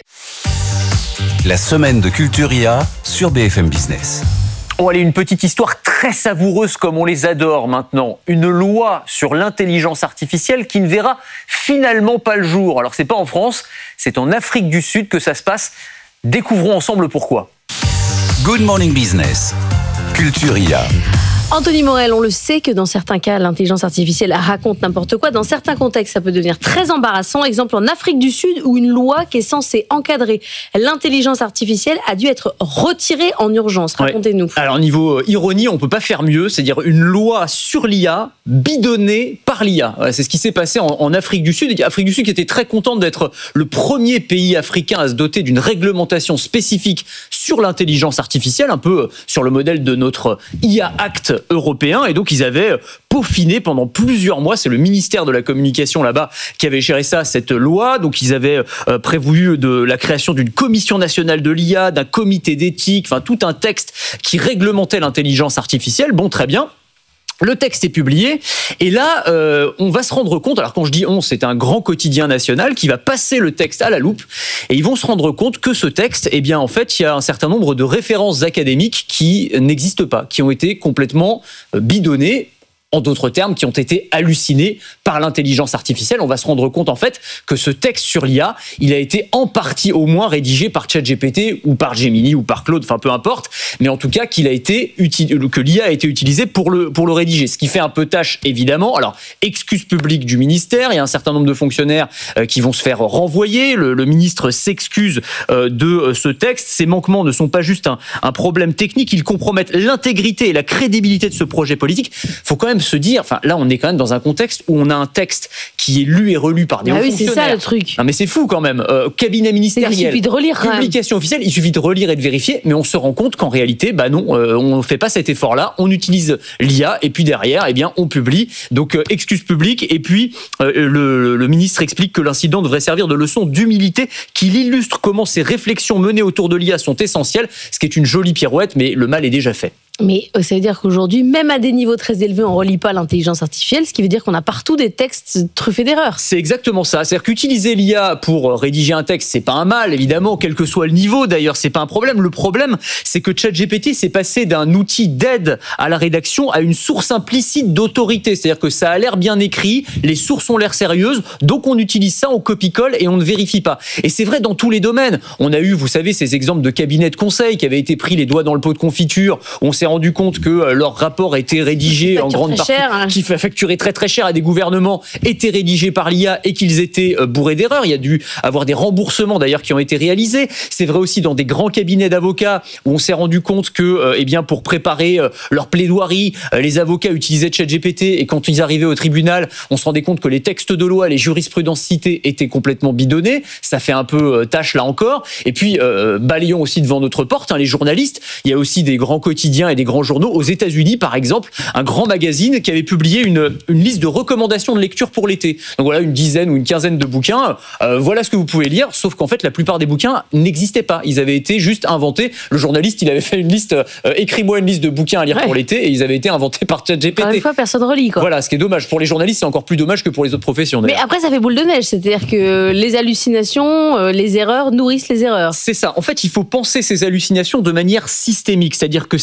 F: La semaine de Culture I A sur B F M Business.
J: Bon, allez, une petite histoire très savoureuse comme on les adore maintenant. Une loi sur l'intelligence artificielle qui ne verra finalement pas le jour. Alors, c'est pas en France, c'est en Afrique du Sud que ça se passe. Découvrons ensemble pourquoi.
F: Good Morning Business, Culture I A.
G: Anthony Morel, on le sait que dans certains cas, l'intelligence artificielle raconte n'importe quoi. Dans certains contextes, ça peut devenir très embarrassant. Exemple en Afrique du Sud, où une loi qui est censée encadrer l'intelligence artificielle a dû être retirée en urgence. Racontez-nous.
J: Ouais. Alors, niveau ironie, on peut pas faire mieux. C'est-à-dire une loi sur l'I A bidonnée par l'I A. C'est ce qui s'est passé en, en Afrique du Sud. Afrique du Sud qui était très contente d'être le premier pays africain à se doter d'une réglementation spécifique sur l'intelligence artificielle, un peu sur le modèle de notre I A Act européen, et donc ils avaient peaufiné pendant plusieurs mois, c'est le ministère de la communication là-bas qui avait géré ça, cette loi, donc ils avaient euh, prévu de la création d'une commission nationale de l'I A, d'un comité d'éthique, enfin tout un texte qui réglementait l'intelligence artificielle. Bon, très bien. Le texte est publié et là, euh, on va se rendre compte, alors quand je dis on, c'est un grand quotidien national qui va passer le texte à la loupe et ils vont se rendre compte que ce texte, eh bien en fait, il y a un certain nombre de références académiques qui n'existent pas, qui ont été complètement bidonnées. En d'autres termes, qui ont été hallucinés par l'intelligence artificielle. On va se rendre compte, en fait, que ce texte sur l'I A, il a été en partie au moins rédigé par ChatGPT ou par Gemini ou par Claude, enfin peu importe, mais en tout cas qu'il a été uti- que l'I A a été utilisé pour le, pour le rédiger. Ce qui fait un peu tâche, évidemment. Alors, excuse publique du ministère, il y a un certain nombre de fonctionnaires euh, qui vont se faire renvoyer. Le, le ministre s'excuse euh, de euh, ce texte. Ces manquements ne sont pas juste un, un problème technique, ils compromettent l'intégrité et la crédibilité de ce projet politique. Faut quand même se dire, enfin là on est quand même dans un contexte où on a un texte qui est lu et relu par des
G: ah
J: hauts
G: oui,
J: fonctionnaires.
G: C'est ça le truc.
J: Non mais c'est fou quand même. Euh, cabinet ministériel,
G: il suffit de relire,
J: publication officielle, il suffit de relire et de vérifier, mais on se rend compte qu'en réalité, bah non, euh, on ne fait pas cet effort-là. On utilise l'I A et puis derrière, eh bien, on publie. Donc euh, excuse publique. Et puis euh, le, le ministre explique que l'incident devrait servir de leçon d'humilité, qu'il illustre comment ces réflexions menées autour de l'I A sont essentielles. Ce qui est une jolie pirouette, mais le mal est déjà fait.
G: Mais ça veut dire qu'aujourd'hui, même à des niveaux très élevés, on ne relie pas l'intelligence artificielle, ce qui veut dire qu'on a partout des textes truffés d'erreurs.
J: C'est exactement ça. C'est-à-dire qu'utiliser l'I A pour rédiger un texte, c'est pas un mal, évidemment, quel que soit le niveau. D'ailleurs, c'est pas un problème. Le problème, c'est que ChatGPT s'est passé d'un outil d'aide à la rédaction à une source implicite d'autorité. C'est-à-dire que ça a l'air bien écrit, les sources ont l'air sérieuses, donc on utilise ça, on copie-colle et on ne vérifie pas. Et c'est vrai dans tous les domaines. On a eu, vous savez, ces exemples de cabinets de conseil qui avaient été pris les doigts dans le pot de confiture. On s'est rendu compte que leur rapport était rédigé en grande partie, cher, hein. qui fait facturer très très cher à des gouvernements, était rédigé par l'I A et qu'ils étaient bourrés d'erreurs. Il y a dû avoir des remboursements d'ailleurs qui ont été réalisés. C'est vrai aussi dans des grands cabinets d'avocats où on s'est rendu compte que, euh, eh bien, pour préparer euh, leur plaidoirie, euh, les avocats utilisaient ChatGPT et quand ils arrivaient au tribunal, on se rendait compte que les textes de loi, les jurisprudences citées étaient complètement bidonnés. Ça fait un peu euh, tâche là encore. Et puis, euh, balayons aussi devant notre porte, hein, les journalistes. Il y a aussi des grands quotidiens et des grands journaux. Aux États-Unis, par exemple, un grand magazine qui avait publié une, une liste de recommandations de lecture pour l'été. Donc voilà, une dizaine ou une quinzaine de bouquins. Euh, voilà ce que vous pouvez lire, sauf qu'en fait, la plupart des bouquins n'existaient pas. Ils avaient été juste inventés. Le journaliste, il avait fait une liste, euh, écris-moi une liste de bouquins à lire ouais. pour l'été, et ils avaient été inventés par ChatGPT.
G: Une fois, personne relit, quoi.
J: Voilà, ce qui est dommage. Pour les journalistes, c'est encore plus dommage que pour les autres professions.
G: Mais après, ça fait boule de neige. C'est-à-dire que les hallucinations, euh, les erreurs nourrissent les erreurs.
J: C'est ça. En fait, il faut penser ces hallucinations de manière systémique. C'est-à-dire que ces erreurs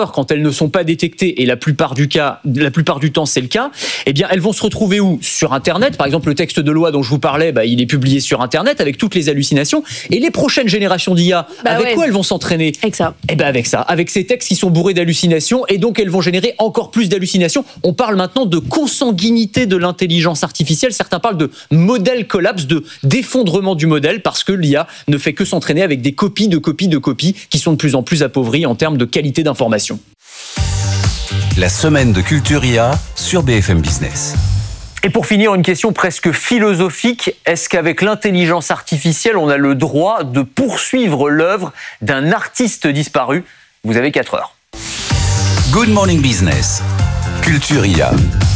J: erreurs, quand elles ne sont pas détectées, et la plupart du cas, la plupart du temps c'est le cas, eh bien elles vont se retrouver où ? Sur Internet. Par exemple, le texte de loi dont je vous parlais, bah, il est publié sur Internet avec toutes les hallucinations. Et les prochaines générations d'I A, bah avec ouais. quoi elles vont s'entraîner ?
G: Avec ça.
J: Eh ben avec ça, avec ces textes qui sont bourrés d'hallucinations, et donc elles vont générer encore plus d'hallucinations. On parle maintenant de consanguinité de l'intelligence artificielle. Certains parlent de modèle collapse, de d'effondrement du modèle, parce que l'I A ne fait que s'entraîner avec des copies de copies de copies qui sont de plus en plus appauvries en termes de qualité d'information.
F: La semaine de Culture I A sur B F M Business.
J: Et pour finir, une question presque philosophique. Est-ce qu'avec l'intelligence artificielle, on a le droit de poursuivre l'œuvre d'un artiste disparu ? Vous avez quatre heures.
F: Good Morning Business, Culture I A.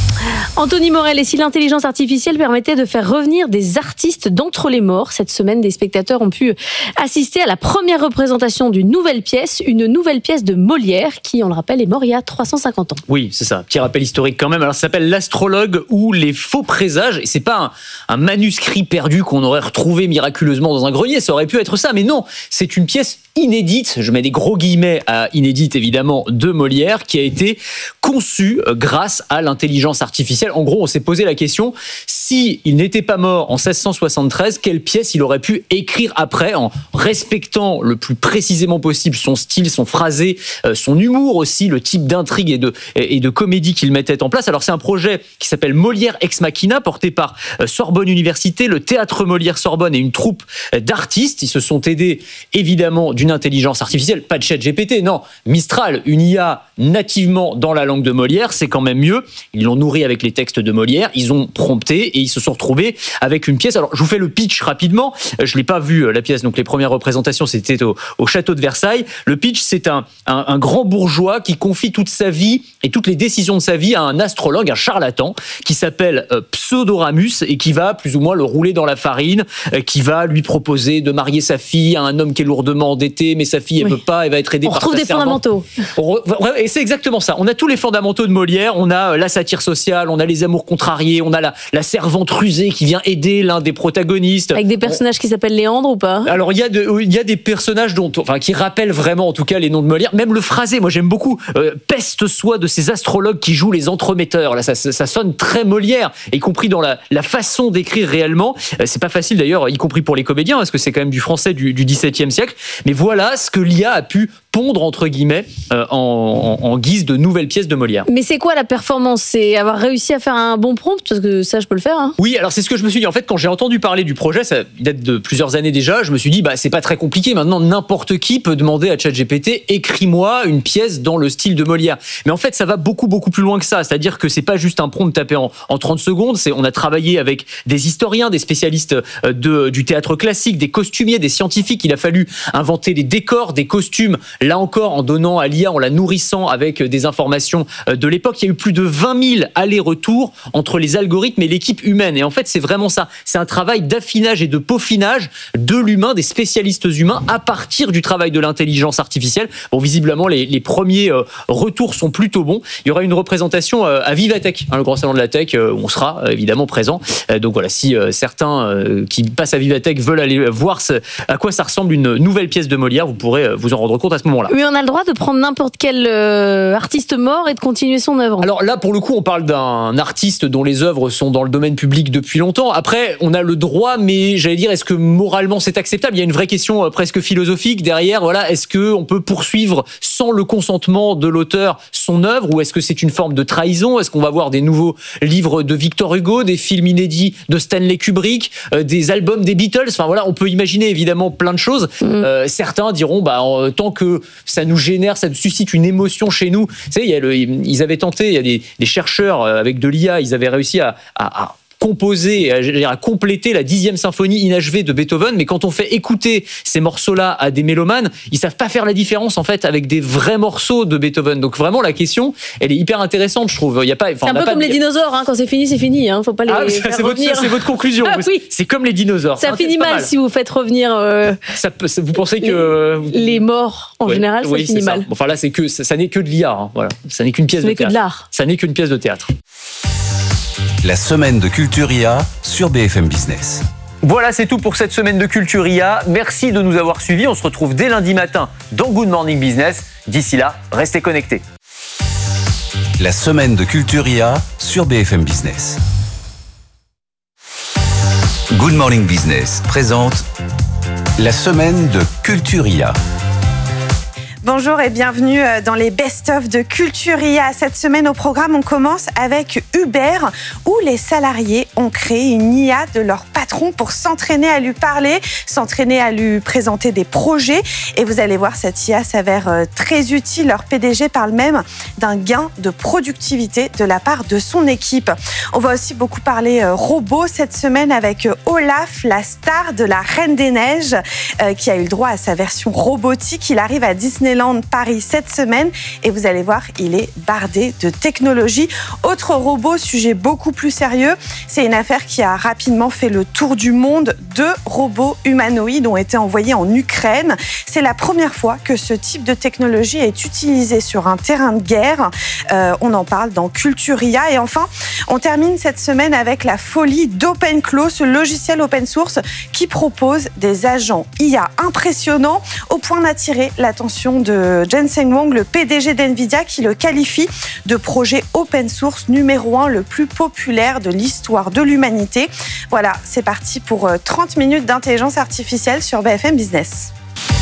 G: Anthony Morel, et si l'intelligence artificielle permettait de faire revenir des artistes d'entre les morts ? Cette semaine, des spectateurs ont pu assister à la première représentation d'une nouvelle pièce, une nouvelle pièce de Molière, qui, on le rappelle, est mort il y a trois cent cinquante ans.
J: Oui, c'est ça. Petit rappel historique quand même. Alors, ça s'appelle L'Astrologue ou les faux présages. Et c'est pas un, un manuscrit perdu qu'on aurait retrouvé miraculeusement dans un grenier. Ça aurait pu être ça, mais non. C'est une pièce inédite, je mets des gros guillemets à inédite évidemment, de Molière, qui a été conçue grâce à l'intelligence artificielle. En gros, on s'est posé la question, si il n'était pas mort en seize cent soixante-treize, quelle pièce il aurait pu écrire après, en respectant le plus précisément possible son style, son phrasé, son humour aussi, le type d'intrigue et de, et de comédie qu'il mettait en place. Alors c'est un projet qui s'appelle Molière Ex Machina, porté par Sorbonne Université, le Théâtre Molière Sorbonne et une troupe d'artistes. Ils se sont aidés évidemment d'une intelligence artificielle, pas de ChatGPT, non, Mistral, une I A nativement dans la langue de Molière, c'est quand même mieux. Ils l'ont nourri avec les textes de Molière, ils ont prompté et ils se sont retrouvés avec une pièce. Alors je vous fais le pitch rapidement, je l'ai pas vu la pièce, donc les premières représentations c'était au, au château de Versailles. Le pitch, c'est un, un, un grand bourgeois qui confie toute sa vie et toutes les décisions de sa vie à un astrologue, un charlatan qui s'appelle euh, Pseudoramus et qui va plus ou moins le rouler dans la farine, euh, qui va lui proposer de marier sa fille à un homme qui est lourdement endetté, mais sa fille elle oui. peut pas, elle va être aidée
G: on
J: par
G: retrouve
J: sa
G: des
J: servante.
G: fondamentaux.
J: Et c'est exactement ça. On a tous les fondamentaux de Molière, on a la satire sociale, on a les amours contrariés, on a la, la servante rusée qui vient aider l'un des protagonistes.
G: Avec des personnages on... qui s'appellent Léandre ou pas ?
J: Alors il y a de, il y a des personnages dont, enfin, qui rappellent vraiment en tout cas les noms de Molière. Même le phrasé, moi j'aime beaucoup. Euh, peste soit de ces astrologues qui jouent les entremetteurs. Là, ça, ça sonne très Molière, y compris dans la, la façon d'écrire réellement. Euh, c'est pas facile d'ailleurs, y compris pour les comédiens, parce que c'est quand même du français du, du dix-septième siècle. Mais voilà ce que l'I A a pu pondre entre guillemets euh, en, en, en guise de nouvelles pièces de Molière.
G: Mais c'est quoi la performance ? C'est avoir réussi à faire un bon prompt, parce que ça je peux le faire. Hein.
J: Oui, alors c'est ce que je me suis dit. En fait, quand j'ai entendu parler du projet, ça date de plusieurs années déjà, je me suis dit bah c'est pas très compliqué. Maintenant, n'importe qui peut demander à ChatGPT écris-moi une pièce dans le style de Molière. Mais en fait, ça va beaucoup beaucoup plus loin que ça. C'est-à-dire que c'est pas juste un prompt tapé en, en trente secondes. C'est on a travaillé avec des historiens, des spécialistes de du théâtre classique, des costumiers, des scientifiques. Il a fallu inventer des décors, des costumes. Là encore, en donnant à l'I A, en la nourrissant avec des informations de l'époque. Il y a eu plus de vingt mille allers-retours entre les algorithmes et l'équipe humaine. Et en fait, c'est vraiment ça. C'est un travail d'affinage et de peaufinage de l'humain, des spécialistes humains, à partir du travail de l'intelligence artificielle. Bon, visiblement, les, les premiers euh, retours sont plutôt bons. Il y aura une représentation euh, à Vivatech, hein, le grand salon de la tech, euh, où on sera euh, évidemment présent. Euh, donc voilà, si euh, certains euh, qui passent à Vivatech veulent aller voir ce, à quoi ça ressemble une nouvelle pièce de Molière, vous pourrez euh, vous en rendre compte à ce moment-là.
G: Oui, on a le droit de prendre n'importe quel euh, artiste mort et de continuer son œuvre.
J: Alors là, pour le coup, on parle d'un artiste dont les œuvres sont dans le domaine public depuis longtemps. Après, on a le droit, mais j'allais dire, est-ce que moralement c'est acceptable ? Il y a une vraie question euh, presque philosophique derrière. Voilà, est-ce que on peut poursuivre sans le consentement de l'auteur son œuvre, ou est-ce que c'est une forme de trahison ? Est-ce qu'on va voir des nouveaux livres de Victor Hugo, des films inédits de Stanley Kubrick, euh, des albums des Beatles ? Enfin voilà, on peut imaginer évidemment plein de choses. Mmh. Euh, certains diront, bah euh, tant que ça nous génère, ça nous suscite une émotion chez nous. Vous savez, il y a le, ils avaient tenté, il y a des, des chercheurs avec de l'I A, ils avaient réussi à, à, à composer, à, à compléter la dixième symphonie inachevée de Beethoven, mais quand on fait écouter ces morceaux-là à des mélomanes, ils savent pas faire la différence en fait avec des vrais morceaux de Beethoven. Donc vraiment la question, elle est hyper intéressante, je trouve. Il y a pas,
G: c'est un peu comme de... les dinosaures, hein. Quand c'est fini, c'est fini. Hein. Faut pas les ah, faire
J: c'est
G: revenir.
J: Votre, c'est votre conclusion.
G: Ah, oui.
J: C'est comme les dinosaures.
G: Ça, ça finit mal, mal si vous faites revenir. Euh,
J: ça, ça, vous pensez que
G: les, les morts en ouais, général, ça oui, finit mal.
J: Ça. Bon, enfin là, c'est que ça, ça n'est que de l'I A. Hein. Voilà, ça n'est qu'une pièce
G: ça
J: de théâtre.
G: Que de l'art.
J: Ça n'est qu'une pièce de théâtre.
F: La semaine de Culture I A sur B F M Business.
J: Voilà, c'est tout pour cette semaine de Culture I A. Merci de nous avoir suivis. On se retrouve dès lundi matin dans Good Morning Business. D'ici là, restez connectés.
F: La semaine de Culture I A sur B F M Business. Good Morning Business présente la semaine de Culture I A.
K: Bonjour et bienvenue dans les best-of de Culture I A. Cette semaine au programme, on commence avec Uber, où les salariés ont créé une I A de leur patron pour s'entraîner à lui parler, s'entraîner à lui présenter des projets. Et vous allez voir, cette I A s'avère très utile. Leur P D G parle même d'un gain de productivité de la part de son équipe. On va aussi beaucoup parler robots cette semaine avec Olaf, la star de la Reine des Neiges, qui a eu le droit à sa version robotique. Il arrive à Disneyland Paris cette semaine et vous allez voir, il est bardé de technologie. Autre robot, sujet beaucoup plus sérieux, c'est une affaire qui a rapidement fait le tour du monde. Deux robots humanoïdes ont été envoyés en Ukraine. C'est la première fois que ce type de technologie est utilisé sur un terrain de guerre. Euh, on en parle dans Culture I A. Et enfin, on termine cette semaine avec la folie d'OpenClaw, ce logiciel open source qui propose des agents I A impressionnants au point d'attirer l'attention de Jensen Huang, le P D G d'NVIDIA, qui le qualifie de projet open source numéro un le plus populaire de l'histoire de l'humanité. Voilà, c'est parti pour trente minutes d'intelligence artificielle sur B F M Business.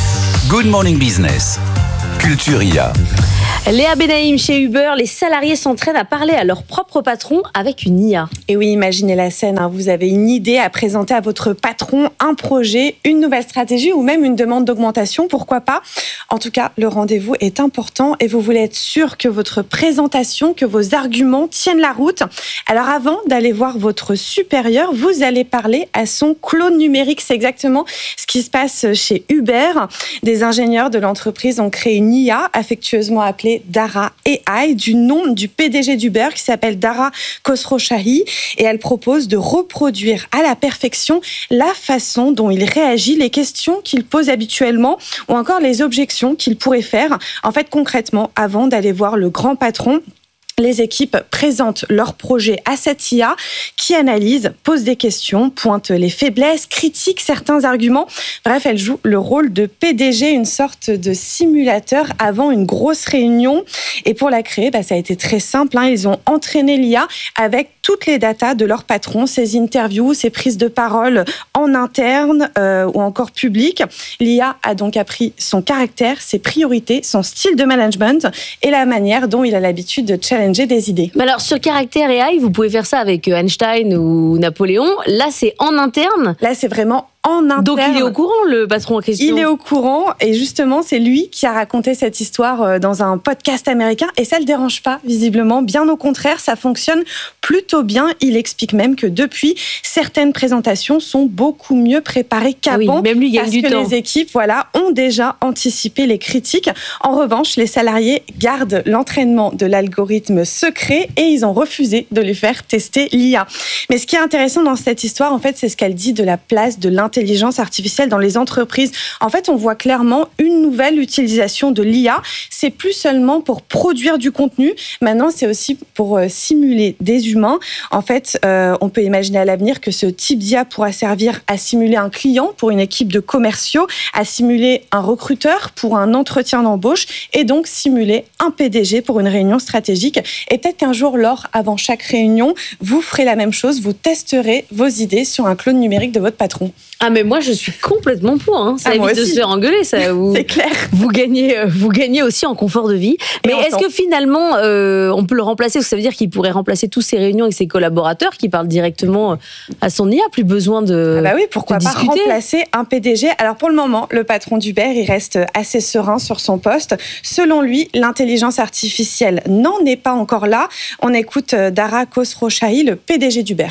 F: Good Morning Business, Culture I A.
G: Léa Benaïm, chez Uber, les salariés s'entraînent à parler à leur propre patron avec une I A.
K: Et oui, imaginez la scène, hein. Vous avez une idée à présenter à votre patron, un projet, une nouvelle stratégie ou même une demande d'augmentation, pourquoi pas. En tout cas, le rendez-vous est important et vous voulez être sûr que votre présentation, que vos arguments tiennent la route. Alors avant d'aller voir votre supérieur, vous allez parler à son clone numérique. C'est exactement ce qui se passe chez Uber. Des ingénieurs de l'entreprise ont créé une I A affectueusement appelée Dara A I, du nom du P D G d'Uber qui s'appelle Dara Khosrowshahi, et elle propose de reproduire à la perfection la façon dont il réagit, les questions qu'il pose habituellement ou encore les objections qu'il pourrait faire. En fait, concrètement, avant d'aller voir le grand patron, les équipes présentent leur projet à cette I A qui analyse, pose des questions, pointe les faiblesses, critique certains arguments. Bref, elle joue le rôle de P D G, une sorte de simulateur avant une grosse réunion. Et pour la créer, bah, ça a été très simple, hein. Ils ont entraîné l'I A avec toutes les datas de leur patron, ses interviews, ses prises de parole en interne euh, ou encore publiques. L'I A a donc appris son caractère, ses priorités, son style de management et la manière dont il a l'habitude de challenger des idées.
G: Mais alors, sur caractère A I, vous pouvez faire ça avec Einstein ou Napoléon. Là, c'est en interne.
K: Là, c'est vraiment en interne.
G: Donc, il est au courant, le patron en question.
K: Il est au courant et justement, c'est lui qui a raconté cette histoire dans un podcast américain et ça le dérange pas, visiblement. Bien au contraire, ça fonctionne plutôt bien. Il explique même que depuis, certaines présentations sont beaucoup mieux préparées qu'avant.
G: Ah oui, même lui gagne
K: parce
G: du
K: que
G: temps.
K: les équipes, voilà, ont déjà anticipé les critiques. En revanche, les salariés gardent l'entraînement de l'algorithme secret et ils ont refusé de lui faire tester l'I A. Mais ce qui est intéressant dans cette histoire, en fait, c'est ce qu'elle dit de la place de l'intelligence artificielle dans les entreprises. En fait, on voit clairement une nouvelle utilisation de l'I A. C'est plus seulement pour produire du contenu. Maintenant, c'est aussi pour euh, simuler des humains. En fait, euh, on peut imaginer à l'avenir que ce type d'I A pourra servir à simuler un client pour une équipe de commerciaux, à simuler un recruteur pour un entretien d'embauche et donc simuler un P D G pour une réunion stratégique. Et peut-être qu'un jour, Laure, avant chaque réunion, vous ferez la même chose. Vous testerez vos idées sur un clone numérique de votre patron.
G: Ah mais moi je suis complètement pour, hein. Ça
K: Ah, moi
G: évite de
K: aussi.
G: se faire engueuler, ça. Vous,
K: C'est clair.
G: Vous gagnez, euh, vous gagnez aussi en confort de vie. Mais
K: en
G: est-ce
K: temps.
G: que finalement euh, on peut le remplacer? Ça veut dire qu'il pourrait remplacer tous ses réunions avec ses collaborateurs qui parlent directement à son I A, plus besoin de.
K: Ah bah oui, pourquoi
G: de
K: pas
G: discuter.
K: remplacer un P D G. Alors pour le moment, le patron d'Uber, il reste assez serein sur son poste. Selon lui, l'intelligence artificielle n'en est pas encore là. On écoute Dara Khosrowshahi, le P D G d'Uber.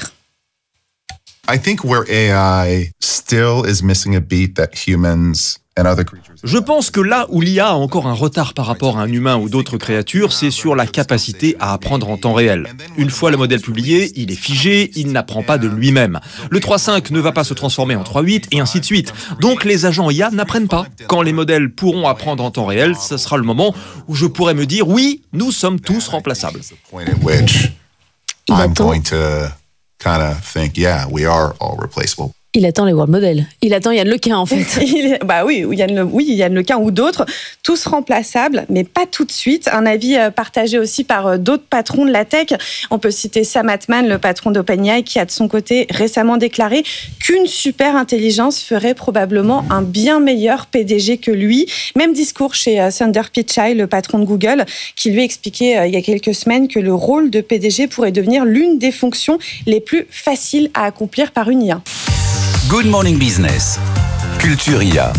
L: I think where A I still is missing a beat that humans and other creatures.
M: Je pense que là où l'I A a encore un retard par rapport à un humain ou d'autres créatures, c'est sur la capacité à apprendre en temps réel. Une fois le modèle publié, il est figé, il n'apprend pas de lui-même. Le trois point cinq ne va pas se transformer en trois point huit et ainsi de suite. Donc les agents I A n'apprennent pas. Quand les modèles pourront apprendre en temps réel, ce sera le moment où je pourrai me dire oui, nous sommes tous remplaçables.
L: Point at which
G: Il
L: I'm
G: attend.
L: going to kind of think, yeah, we are all replaceable.
G: Il attend les world models. Il attend Yann Lequin, en fait.
K: il, bah oui, Yann, Le, oui, Yann Lequin ou d'autres, tous remplaçables, mais pas tout de suite. Un avis partagé aussi par d'autres patrons de la tech. On peut citer Sam Altman, le patron d'OpenAI, qui a de son côté récemment déclaré qu'une super intelligence ferait probablement un bien meilleur P D G que lui. Même discours chez Sundar Pichai, le patron de Google, qui lui expliquait il y a quelques semaines que le rôle de P D G pourrait devenir l'une des fonctions les plus faciles à accomplir par une I A.
F: Good Morning Business, Culture I A.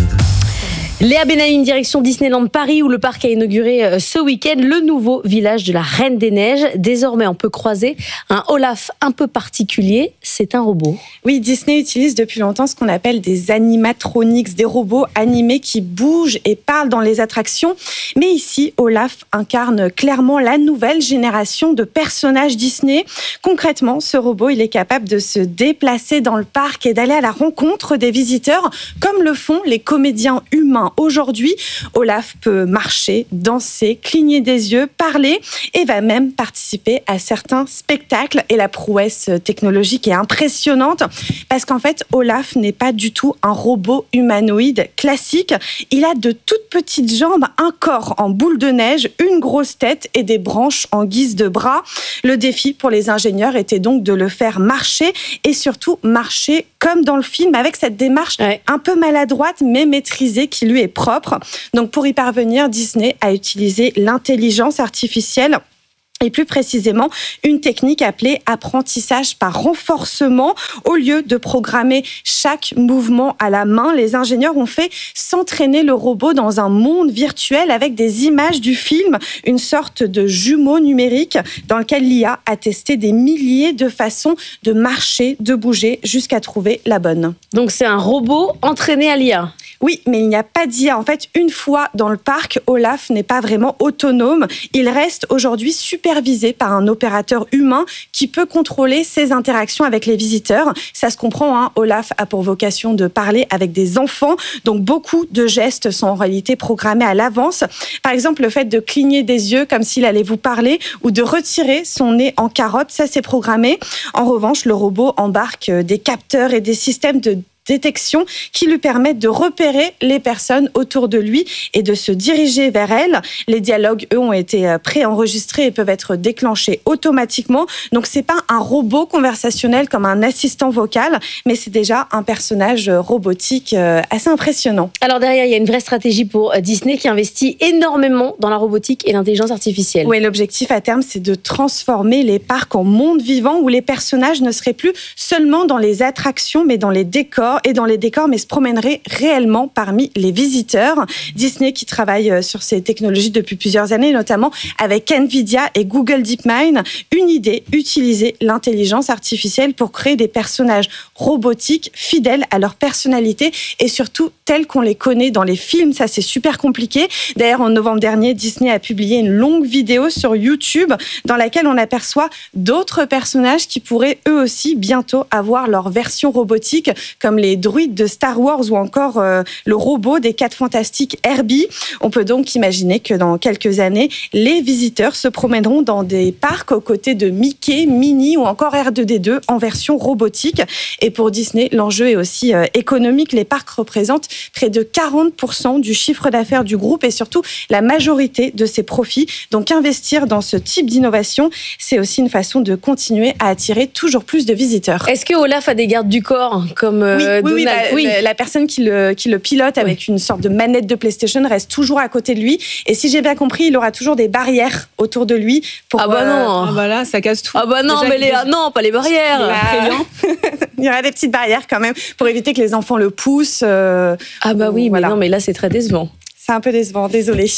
G: Léa Benaïm, direction Disneyland Paris, où le parc a inauguré ce week-end le nouveau village de la Reine des Neiges. Désormais, on peut croiser un Olaf un peu particulier. C'est un robot.
K: Oui, Disney utilise depuis longtemps ce qu'on appelle des animatronics, des robots animés qui bougent et parlent dans les attractions. Mais ici, Olaf incarne clairement la nouvelle génération de personnages Disney. Concrètement, ce robot, il est capable de se déplacer dans le parc et d'aller à la rencontre des visiteurs, comme le font les comédiens humains. Aujourd'hui, Olaf peut marcher, danser, cligner des yeux, parler et va même participer à certains spectacles. Et la prouesse technologique est impressionnante parce qu'en fait, Olaf n'est pas du tout un robot humanoïde classique. Il a de toutes petites jambes, un corps en boule de neige, une grosse tête et des branches en guise de bras. Le défi pour les ingénieurs était donc de le faire marcher et surtout marcher comme dans le film avec cette démarche ouais. un peu maladroite mais maîtrisée qui lui est propre. Donc pour y parvenir, Disney a utilisé l'intelligence artificielle et plus précisément une technique appelée apprentissage par renforcement. Au lieu de programmer chaque mouvement à la main, les ingénieurs ont fait s'entraîner le robot dans un monde virtuel avec des images du film, une sorte de jumeau numérique dans lequel l'I A a testé des milliers de façons de marcher, de bouger jusqu'à trouver la bonne.
G: Donc c'est un robot entraîné à l'I A.
K: Oui, mais il n'y a pas d'I A. En fait, une fois dans le parc, Olaf n'est pas vraiment autonome. Il reste aujourd'hui supervisé par un opérateur humain qui peut contrôler ses interactions avec les visiteurs. Ça se comprend, hein. Olaf a pour vocation de parler avec des enfants, donc beaucoup de gestes sont en réalité programmés à l'avance. Par exemple, le fait de cligner des yeux comme s'il allait vous parler ou de retirer son nez en carotte, ça c'est programmé. En revanche, le robot embarque des capteurs et des systèmes de détection qui lui permettent de repérer les personnes autour de lui et de se diriger vers elles. Les dialogues, eux, ont été préenregistrés et peuvent être déclenchés automatiquement. Donc, c'est pas un robot conversationnel comme un assistant vocal, mais c'est déjà un personnage robotique assez impressionnant.
G: Alors derrière, il y a une vraie stratégie pour Disney qui investit énormément dans la robotique et l'intelligence artificielle.
K: Oui, l'objectif à terme, c'est de transformer les parcs en monde vivant où les personnages ne seraient plus seulement dans les attractions, mais dans les décors et dans les décors, mais se promènerait réellement parmi les visiteurs. Disney qui travaille sur ces technologies depuis plusieurs années, notamment avec Nvidia et Google DeepMind. Une idée, utiliser l'intelligence artificielle pour créer des personnages robotiques fidèles à leur personnalité et surtout tels qu'on les connaît dans les films. Ça, c'est super compliqué. D'ailleurs, en novembre dernier, Disney a publié une longue vidéo sur YouTube dans laquelle on aperçoit d'autres personnages qui pourraient eux aussi bientôt avoir leur version robotique, comme les les druides de Star Wars ou encore euh, le robot des Quatre Fantastiques Herbie. On peut donc imaginer que dans quelques années, les visiteurs se promèneront dans des parcs aux côtés de Mickey, Minnie ou encore R deux D deux en version robotique. Et pour Disney, l'enjeu est aussi euh, économique. Les parcs représentent près de quarante pour cent du chiffre d'affaires du groupe et surtout la majorité de ses profits. Donc investir dans ce type d'innovation, c'est aussi une façon de continuer à attirer toujours plus de visiteurs.
G: Est-ce que Olaf a des gardes du corps comme euh,
K: oui. Oui, oui, la,
G: oui.
K: La, la personne qui le, qui le pilote avec oui. une sorte de manette de PlayStation reste toujours à côté de lui. Et si j'ai bien compris, il aura toujours des barrières autour de lui. Pour,
G: ah bah non.
K: Euh, ah bah là, ça casse tout.
G: Ah bah non, Déjà, mais les, ah non, pas les barrières.
K: Bah, il y aura des petites barrières quand même pour éviter que les enfants le poussent. Euh,
G: ah bah oui, voilà. mais non, mais là c'est très décevant.
K: C'est un peu décevant, désolé.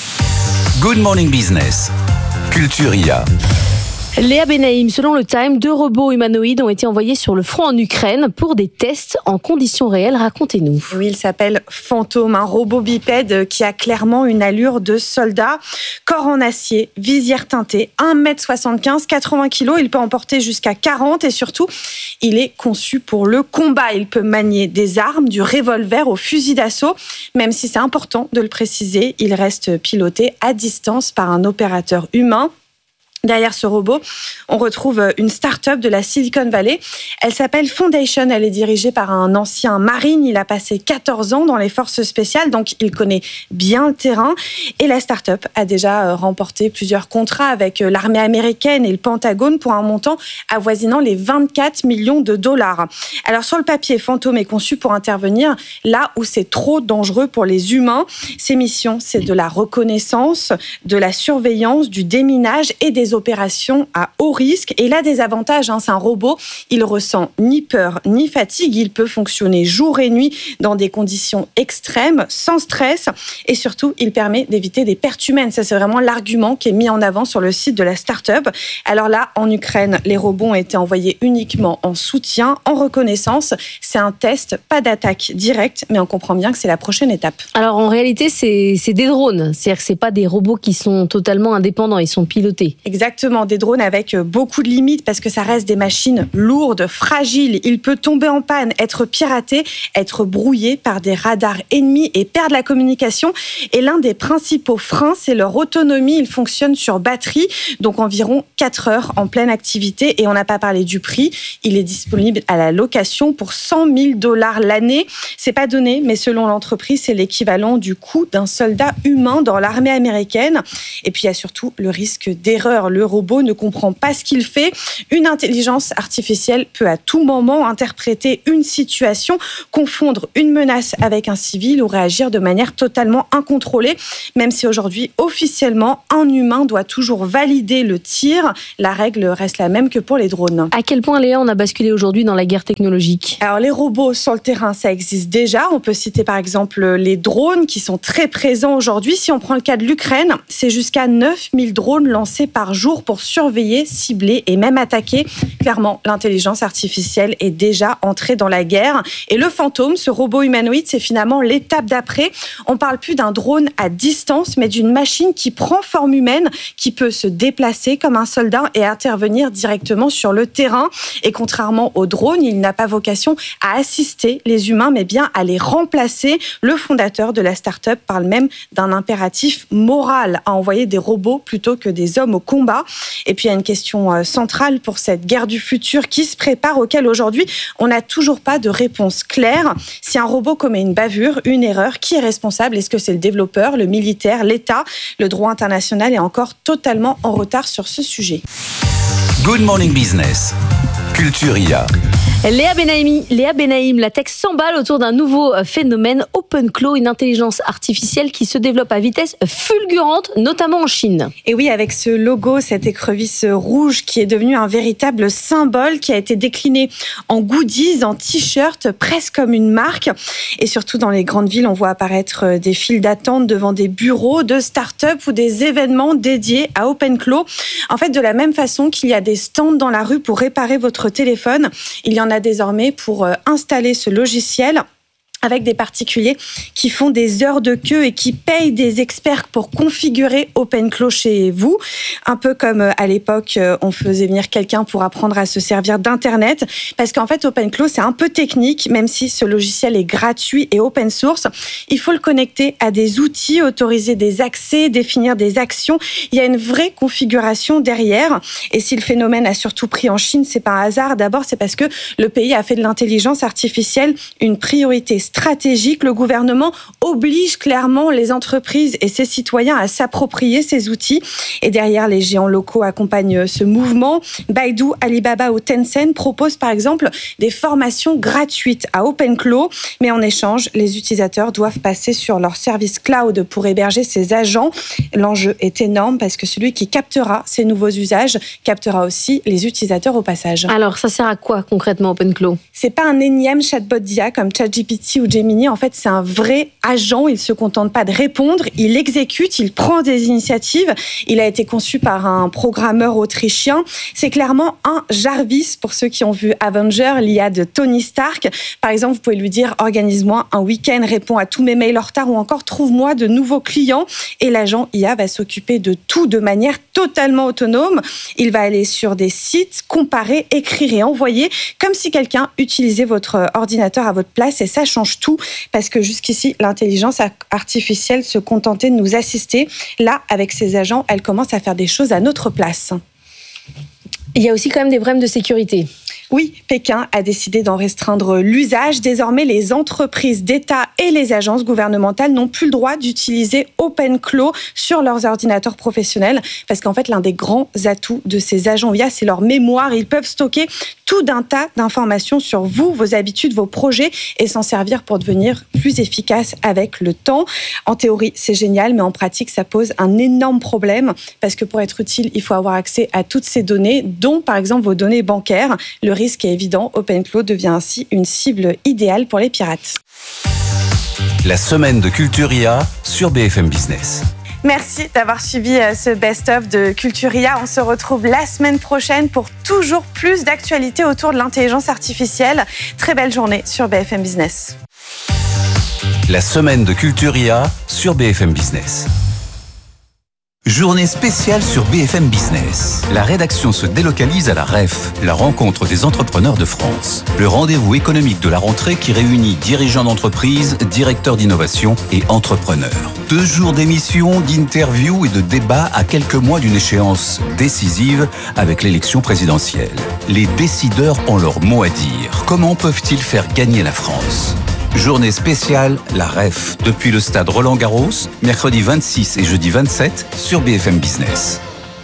F: Good Morning Business, Culture I A.
G: Léa Benaïm, selon le Time, deux robots humanoïdes ont été envoyés sur le front en Ukraine pour des tests en conditions réelles. Racontez-nous.
K: Oui, il s'appelle Fantôme, un robot bipède qui a clairement une allure de soldat. Corps en acier, visière teintée, un mètre soixante-quinze, quatre-vingts kilos. Il peut en porter jusqu'à quarante et surtout, il est conçu pour le combat. Il peut manier des armes, du revolver au fusil d'assaut. Même si c'est important de le préciser, il reste piloté à distance par un opérateur humain. Derrière ce robot, on retrouve une start-up de la Silicon Valley. Elle s'appelle Foundation. Elle est dirigée par un ancien marine. Il a passé quatorze ans dans les forces spéciales, donc il connaît bien le terrain. Et la start-up a déjà remporté plusieurs contrats avec l'armée américaine et le Pentagone pour un montant avoisinant les vingt-quatre millions de dollars. Alors sur le papier, Phantom est conçu pour intervenir là où c'est trop dangereux pour les humains. Ses missions, c'est de la reconnaissance, de la surveillance, du déminage et des opérations à haut risque. Et il a des avantages, hein, c'est un robot, il ressent ni peur ni fatigue, il peut fonctionner jour et nuit dans des conditions extrêmes, sans stress, et surtout il permet d'éviter des pertes humaines. Ça, c'est vraiment l'argument qui est mis en avant sur le site de la start-up. Alors là, en Ukraine, les robots ont été envoyés uniquement en soutien, en reconnaissance. C'est un test, pas d'attaque directe, mais on comprend bien que c'est la prochaine étape.
G: Alors en réalité, c'est, c'est des drones, c'est-à-dire que c'est pas des robots qui sont totalement indépendants, ils sont pilotés.
K: Exactement, des drones avec beaucoup de limites parce que ça reste des machines lourdes, fragiles. Il peut tomber en panne, être piraté, être brouillé par des radars ennemis et perdre la communication. Et l'un des principaux freins, c'est leur autonomie. Ils fonctionnent sur batterie, donc environ quatre heures en pleine activité. Et on n'a pas parlé du prix. Il est disponible à la location pour cent mille dollars l'année. C'est pas donné, mais selon l'entreprise, c'est l'équivalent du coût d'un soldat humain dans l'armée américaine. Et puis il y a surtout le risque d'erreur. Le robot ne comprend pas ce qu'il fait. Une intelligence artificielle peut à tout moment interpréter une situation, confondre une menace avec un civil ou réagir de manière totalement incontrôlée. Même si aujourd'hui, officiellement, un humain doit toujours valider le tir, la règle reste la même que pour les drones.
G: À quel point, Léa, on a basculé aujourd'hui dans la guerre technologique ?
K: Alors les robots sur le terrain, ça existe déjà. On peut citer par exemple les drones qui sont très présents aujourd'hui. Si on prend le cas de l'Ukraine, c'est jusqu'à neuf mille drones lancés par jour pour surveiller, cibler et même attaquer. Clairement, l'intelligence artificielle est déjà entrée dans la guerre. Et le Phantom, ce robot humanoïde, c'est finalement l'étape d'après. On parle plus d'un drone à distance, mais d'une machine qui prend forme humaine, qui peut se déplacer comme un soldat et intervenir directement sur le terrain. Et contrairement au drone, il n'a pas vocation à assister les humains, mais bien à les remplacer. Le fondateur de la start-up parle même d'un impératif moral à envoyer des robots plutôt que des hommes au combat. Et puis il y a une question centrale pour cette guerre du futur qui se prépare, auquel aujourd'hui on n'a toujours pas de réponse claire. Si un robot commet une bavure, une erreur, qui est responsable ? Est-ce que c'est le développeur, le militaire, l'État ? Le droit international est encore totalement en retard sur ce sujet.
F: Good Morning Business, Culture I A.
G: Léa Benaïm, Léa Benaïm, la tech s'emballe autour d'un nouveau phénomène, OpenClaw, une intelligence artificielle qui se développe à vitesse fulgurante, notamment en Chine.
K: Et oui, avec ce logo, cette écrevisse rouge qui est devenue un véritable symbole, qui a été décliné en goodies, en t-shirt, presque comme une marque. Et surtout dans les grandes villes, on voit apparaître des files d'attente devant des bureaux de start-up ou des événements dédiés à OpenClaw. En fait, de la même façon qu'il y a des stands dans la rue pour réparer votre téléphone, il y en a désormais pour installer ce logiciel avec des particuliers qui font des heures de queue et qui payent des experts pour configurer OpenClaw chez vous. Un peu comme à l'époque, on faisait venir quelqu'un pour apprendre à se servir d'Internet. Parce qu'en fait, OpenClaw, c'est un peu technique, même si ce logiciel est gratuit et open source. Il faut le connecter à des outils, autoriser des accès, définir des actions. Il y a une vraie configuration derrière. Et si le phénomène a surtout pris en Chine, c'est pas un hasard. D'abord, c'est parce que le pays a fait de l'intelligence artificielle une priorité stratégique. Le gouvernement oblige clairement les entreprises et ses citoyens à s'approprier ces outils. Et derrière, les géants locaux accompagnent ce mouvement. Baidu, Alibaba ou Tencent proposent par exemple des formations gratuites à OpenClaw. Mais en échange, les utilisateurs doivent passer sur leur service cloud pour héberger ces agents. L'enjeu est énorme parce que celui qui captera ces nouveaux usages captera aussi les utilisateurs au passage.
G: Alors, ça sert à quoi concrètement OpenClaw ?
K: C'est pas un énième chatbot d'I A comme ChatGPT ou Gemini. En fait, c'est un vrai agent. Il se contente pas de répondre. Il exécute, il prend des initiatives. Il a été conçu par un programmeur autrichien. C'est clairement un Jarvis pour ceux qui ont vu Avenger, l'I A de Tony Stark. Par exemple, vous pouvez lui dire « Organise-moi un week-end, réponds à tous mes mails en retard ou encore trouve-moi de nouveaux clients ». Et l'agent I A va s'occuper de tout de manière totalement autonome. Il va aller sur des sites, comparer, écrire et envoyer comme si quelqu'un utilisait votre ordinateur à votre place. Et ça change tout parce que jusqu'ici, l'intelligence artificielle se contentait de nous assister. Là, avec ses agents, elle commence à faire des choses à notre place.
G: Il y a aussi quand même des problèmes de sécurité.
K: Oui, Pékin a décidé d'en restreindre l'usage. Désormais, les entreprises d'État et les agences gouvernementales n'ont plus le droit d'utiliser OpenClaw sur leurs ordinateurs professionnels parce qu'en fait, l'un des grands atouts de ces agents I A, c'est leur mémoire. Ils peuvent stocker tout d'un tas d'informations sur vous, vos habitudes, vos projets et s'en servir pour devenir plus efficace avec le temps. En théorie, c'est génial, mais en pratique, ça pose un énorme problème parce que pour être utile, il faut avoir accès à toutes ces données, dont par exemple vos données bancaires. Le risque est évident, OpenClaw devient ainsi une cible idéale pour les pirates.
F: La semaine de Culture I A sur B F M Business.
K: Merci d'avoir suivi ce best-of de Culture I A. On se retrouve la semaine prochaine pour toujours plus d'actualités autour de l'intelligence artificielle. Très belle journée sur B F M Business.
F: La semaine de Culture I A sur B F M Business. Journée spéciale sur B F M Business. La rédaction se délocalise à la R E F, la rencontre des entrepreneurs de France. Le rendez-vous économique de la rentrée qui réunit dirigeants d'entreprise, directeurs d'innovation et entrepreneurs. Deux jours d'émissions, d'interviews et de débats à quelques mois d'une échéance décisive avec l'élection présidentielle. Les décideurs ont leur mot à dire. Comment peuvent-ils faire gagner la France ? Journée spéciale, la R E F, depuis le stade Roland-Garros, mercredi vingt-six et jeudi vingt-sept sur B F M Business.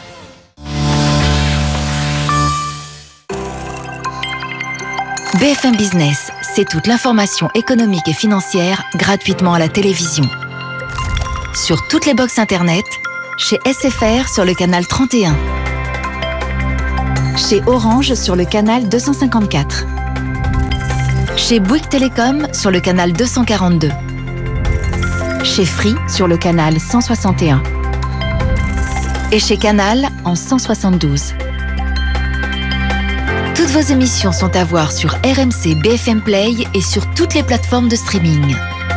N: B F M Business, c'est toute l'information économique et financière gratuitement à la télévision. Sur toutes les box internet, chez S F R sur le canal trente et un, chez Orange sur le canal deux cent cinquante-quatre, chez Bouygues Télécom sur le canal deux cent quarante-deux, chez Free sur le canal cent soixante et un et chez Canal en cent soixante-douze. Toutes vos émissions sont à voir sur R M C B F M Play et sur toutes les plateformes de streaming.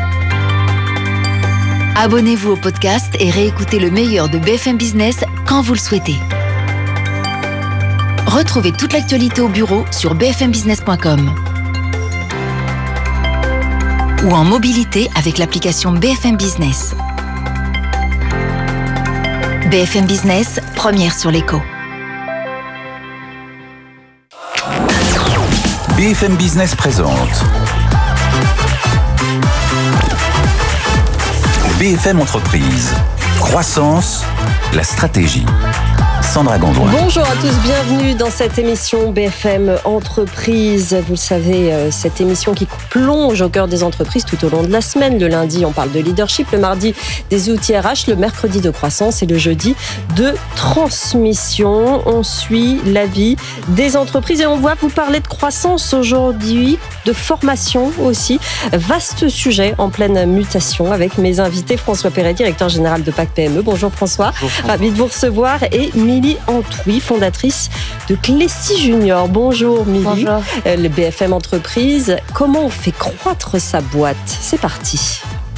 N: Abonnez-vous au podcast et réécoutez le meilleur de B F M Business quand vous le souhaitez. Retrouvez toute l'actualité au bureau sur b f m business point com ou en mobilité avec l'application B F M Business. B F M Business, première sur l'écho.
F: B F M Business présente B F M Entreprise. Croissance, la stratégie. Sandra Gondouin.
G: Bonjour à tous, bienvenue dans cette émission B F M Entreprise. Vous le savez, cette émission qui plonge au cœur des entreprises tout au long de la semaine. Le lundi, on parle de leadership, le mardi, des outils R H, le mercredi de croissance et le jeudi de transmission. On suit la vie des entreprises et on va vous parler de croissance aujourd'hui, de formation aussi. Vaste sujet en pleine mutation avec mes invités. François Perret, directeur général de P A C P M E. Bonjour François.
O: Bonjour François.
G: Ravi de vous recevoir. Et Milly Antouy, fondatrice de Clécy Junior. Bonjour Milly.
O: Bonjour.
G: Euh, le B F M Entreprise. Comment on fait croître sa boîte ? C'est parti.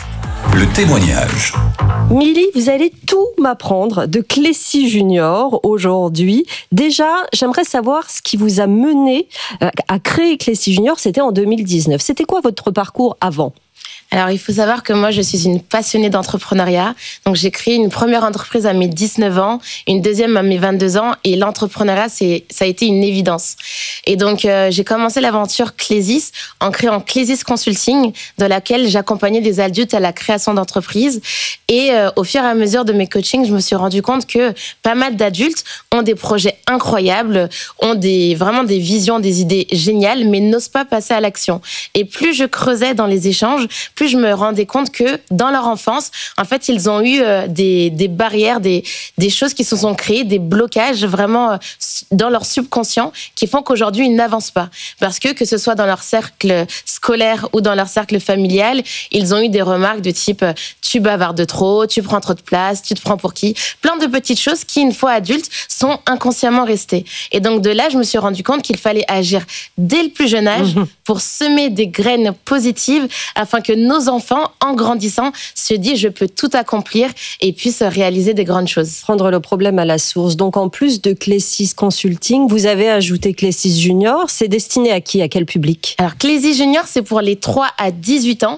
F: Le témoignage.
G: Milly, vous allez tout m'apprendre de Clécy Junior aujourd'hui. Déjà, j'aimerais savoir ce qui vous a mené à créer Clécy Junior. C'était en deux mille dix-neuf. C'était quoi votre parcours avant ?
O: Alors, il faut savoir que moi, je suis une passionnée d'entrepreneuriat. Donc, j'ai créé une première entreprise à mes dix-neuf ans, une deuxième à mes vingt-deux ans. Et l'entrepreneuriat, c'est, ça a été une évidence. Et donc, euh, j'ai commencé l'aventure Clésis en créant Clésis Consulting, dans laquelle j'accompagnais des adultes à la création d'entreprises. Et euh, au fur et à mesure de mes coachings, je me suis rendu compte que pas mal d'adultes ont des projets incroyables, ont des, vraiment des visions, des idées géniales, mais n'osent pas passer à l'action. Et plus je creusais dans les échanges, plus je me rendais compte que dans leur enfance, en fait, ils ont eu euh, des, des barrières, des, des choses qui se sont créées, des blocages vraiment euh, dans leur subconscient qui font qu'aujourd'hui, ils n'avancent pas. Parce que, que ce soit dans leur cercle scolaire ou dans leur cercle familial, ils ont eu des remarques de type euh, « tu bavardes trop, tu prends trop de place, tu te prends pour qui ?» Plein de petites choses qui, une fois adultes, sont inconsciemment restées. Et donc, de là, je me suis rendu compte qu'il fallait agir dès le plus jeune âge pour semer des graines positives afin que nos enfants, en grandissant, se disent « je peux tout accomplir » et puissent réaliser des grandes choses.
G: Prendre le problème à la source. Donc, en plus de Clécy Consulting, vous avez ajouté Clécy Junior. C'est destiné à qui ? À quel public ?
O: Alors, Clécy Junior, c'est pour les trois à dix-huit ans.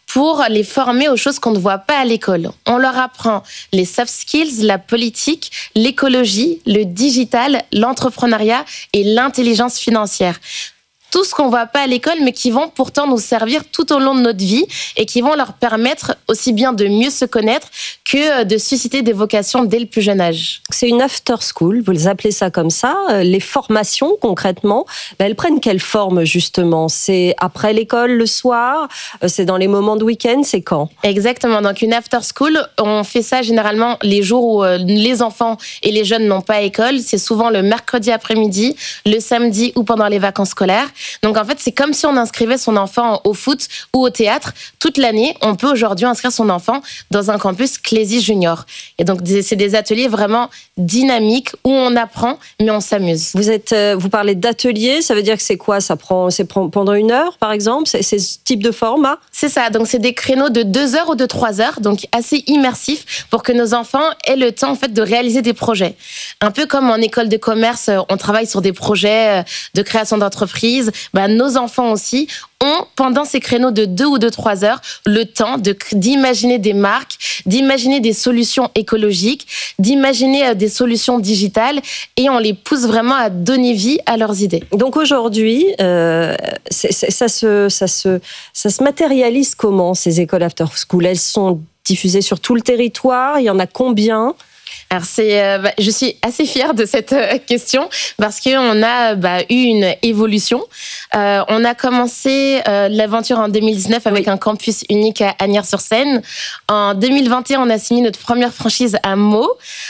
O: pour les former aux choses qu'on ne voit pas à l'école. On leur apprend les soft skills, la politique, l'écologie, le digital, l'entrepreneuriat et l'intelligence financière. Tout ce qu'on ne voit pas à l'école, mais qui vont pourtant nous servir tout au long de notre vie et qui vont leur permettre aussi bien de mieux se connaître que de susciter des vocations dès le plus jeune âge.
P: C'est une after school, vous les appelez ça comme ça. Les formations, concrètement, ben elles prennent quelle forme, justement? C'est après l'école, le soir? C'est dans les moments de week-end? C'est quand?
O: Exactement. Donc, une after school, on fait ça généralement les jours où les enfants et les jeunes n'ont pas école. C'est souvent le mercredi après-midi, le samedi ou pendant les vacances scolaires. Donc, en fait, c'est comme si on inscrivait son enfant au foot ou au théâtre toute l'année. On peut aujourd'hui inscrire son enfant dans un campus Clézy Junior. Et donc, c'est des ateliers vraiment dynamiques où on apprend, mais on s'amuse.
P: Vous êtes, vous parlez d'ateliers, ça veut dire que c'est quoi? Ça prend, c'est pendant une heure, par exemple? C'est, c'est ce type de format?
O: C'est ça. Donc, c'est des créneaux de deux heures ou de trois heures, donc assez immersifs pour que nos enfants aient le temps, en fait, de réaliser des projets. Un peu comme en école de commerce, on travaille sur des projets de création d'entreprise. Ben, nos enfants aussi ont, pendant ces créneaux de deux ou de trois heures, le temps de, d'imaginer des marques, d'imaginer des solutions écologiques, d'imaginer des solutions digitales, et on les pousse vraiment à donner vie à leurs idées.
P: Donc aujourd'hui, euh, c'est, c'est, ça, se, ça, se, ça se matérialise comment, ces écoles after school? Elles sont diffusées sur tout le territoire? Il y en a combien?
O: Alors c'est, euh, bah, je suis assez fière de cette euh, question parce qu'on a bah, eu une évolution. Euh, on a commencé euh, l'aventure en deux mille dix-neuf avec oui. un campus unique à Asnières-sur-Seine. En deux mille vingt et un, on a signé notre première franchise à Meaux.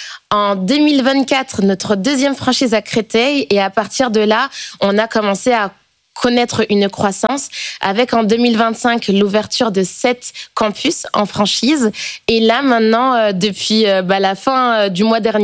O: En deux mille vingt-quatre, notre deuxième franchise à Créteil. Et à partir de là, on a commencé à connaître une croissance avec en deux mille vingt-cinq l'ouverture de sept campus en franchise. Et là, maintenant, euh, depuis euh, bah, la fin euh, du mois dernier,